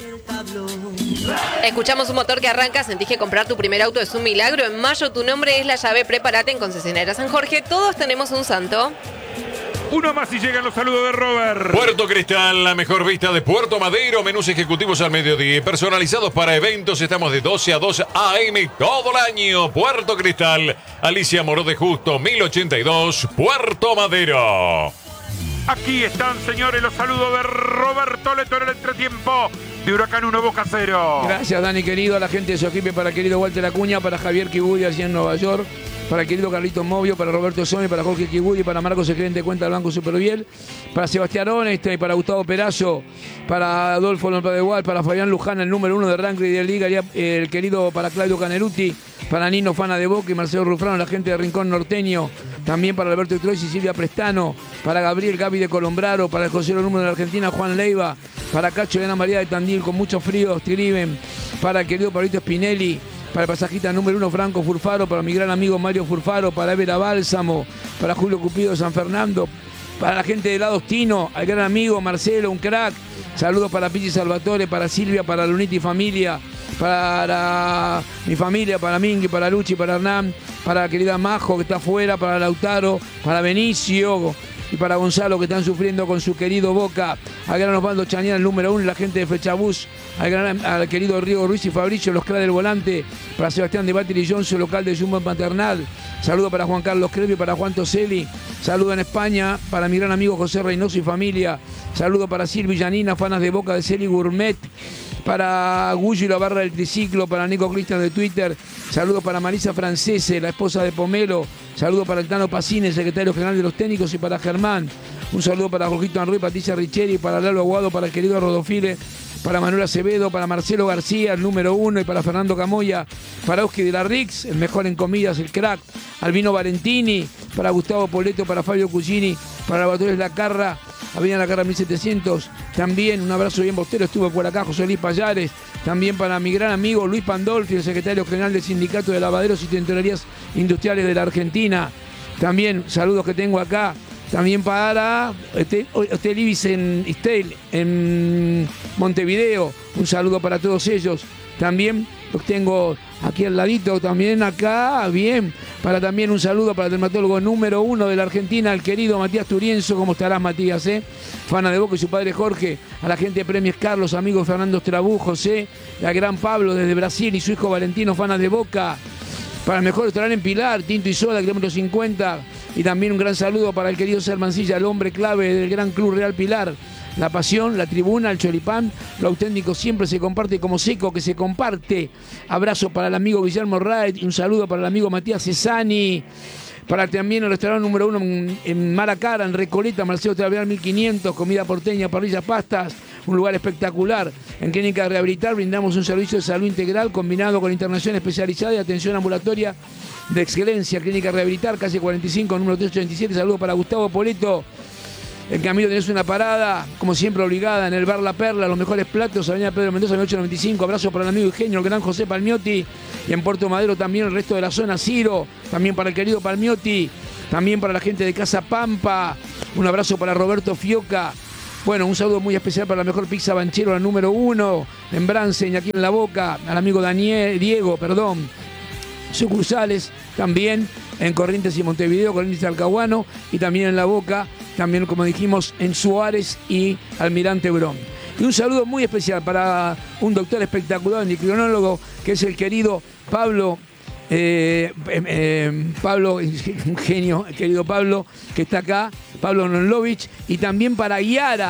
Escuchamos un motor que arranca, sentís que comprar tu primer auto es un milagro. En mayo tu nombre es la llave, prepárate en Concesionaria San Jorge. Todos tenemos un santo. Uno más y llegan los saludos de Robert. Puerto Cristal, la mejor vista de Puerto Madero. Menús ejecutivos al mediodía, personalizados para eventos. Estamos de 12 a 2 a.m. todo el año. Puerto Cristal, Alicia Moró de Justo, 1082, Puerto Madero. Aquí están, señores, los saludos de Roberto Leto en el entretiempo de Huracán 1, Boca 0. Gracias, Dani, querido, a la gente de Sojipe, para querido Walter Acuña, para Javier Kiburi, allí en Nueva York, para querido Carlitos Movio, para Roberto Sone, para Jorge Kiburi, para Marcos, el gerente de cuenta del Banco Superviel, para Sebastián Oneste, para Gustavo Perazo, para Adolfo López de Gual, para Fabián Luján, el número 1 de ranking y de Liga, el querido para Claudio Caneruti, para Nino Fana de Boca y Marcelo Rufrano, la gente de Rincón Norteño, también para Alberto Troyes y Silvia Prestano, para Gabriel Gaby de Colombraro, para el José número de la Argentina, Juan Leiva, para Cacho y Ana María de Tandil, con mucho frío, escriben, para el querido Pablito Spinelli, para el pasajista número 1 Franco Furfaro, para mi gran amigo Mario Furfaro, para Évera Bálsamo, para Julio Cupido de San Fernando, para la gente de Ladostino, al gran amigo Marcelo, un crack, saludos para Pichi Salvatore, para Silvia, para Lunita y familia, para mi familia, para Mingui, para Luchi, para Hernán, para la querida Majo que está afuera, para Lautaro, para Benicio y para Gonzalo que están sufriendo con su querido Boca, al gran Osvaldo Chañán, el número 1, la gente de Flechabús, al querido Riego Ruiz y Fabricio, los cracks del volante, para Sebastián de Batiri Johnson, local de Jumbo Paternal, saludo para Juan Carlos Crevi, para Juan Toselli, saludo en España, para mi gran amigo José Reynoso y familia, saludo para Silvia Yanina, fanas de Boca de Celi Gourmet, para Gullo y la barra del triciclo, para Nico Cristian de Twitter, saludos para Marisa Francese, la esposa de Pomelo, saludos para el Tano Pacine, secretario general de los técnicos, y para Germán, un saludo para Jorgito Anruy, Patricia Richeri, para Lalo Aguado, para el querido Rodofile, para Manuel Acevedo, para Marcelo García, el número 1, y para Fernando Camoya, para Oski de la Rix, el mejor en comidas, el crack, Albino Valentini, para Gustavo Poleto, para Fabio Cugini, para Laboratorios La Carra, Avenida La Carra 1700, también un abrazo bien bostero, estuve por acá José Luis Payares, también para mi gran amigo Luis Pandolfi, el secretario general del Sindicato de Lavaderos y Tintorerías Industriales de la Argentina, también saludos que tengo acá también para Hotel Ibis en Montevideo, un saludo para todos ellos. También los tengo aquí al ladito, también acá, bien, para también un saludo para el dermatólogo número 1 de la Argentina, el querido Matías Turienzo. ¿Cómo estarás, Matías? Fana de Boca y su padre Jorge, a la gente de Premios Carlos, amigos Fernando Estrabú, José, la gran Pablo desde Brasil y su hijo Valentino, fanas de Boca. Para el mejor restaurante en Pilar, Tinto y Soda, kilómetro 50. Y también un gran saludo para el querido Ser Mancilla, el hombre clave del Gran Club Real Pilar. La pasión, la tribuna, el choripán, lo auténtico siempre se comparte como seco que se comparte. Abrazo para el amigo Guillermo Raed y un saludo para el amigo Matías Cesani. Para también el restaurante número 1 en Maracara, en Recoleta, Marcelo Travial 1500, comida porteña, parrillas, pastas, un lugar espectacular. En Clínica Rehabilitar brindamos un servicio de salud integral combinado con internación especializada y atención ambulatoria de excelencia. Clínica Rehabilitar, calle 45, número 387. Saludos para Gustavo Poleto. En camino tenés una parada, como siempre obligada, en el Bar La Perla, los mejores platos, Avenida Pedro Mendoza, 895. Abrazo para el amigo Eugenio, el gran José Palmiotti. Y en Puerto Madero también el resto de la zona, Ciro. También para el querido Palmiotti. También para la gente de Casa Pampa. Un abrazo para Roberto Fioca. Bueno, un saludo muy especial para la mejor pizza banchero, la número 1, en Bransen, aquí en La Boca. Al amigo Diego. Sucursales también en Corrientes y Montevideo, Corrientes y Talcahuano, y también en La Boca, también como dijimos en Suárez y Almirante Brown. Y un saludo muy especial para un doctor espectacular, endocrinólogo, que es el querido Pablo, un genio, el querido Pablo, que está acá, Pablo Nonlovich, y también para Yara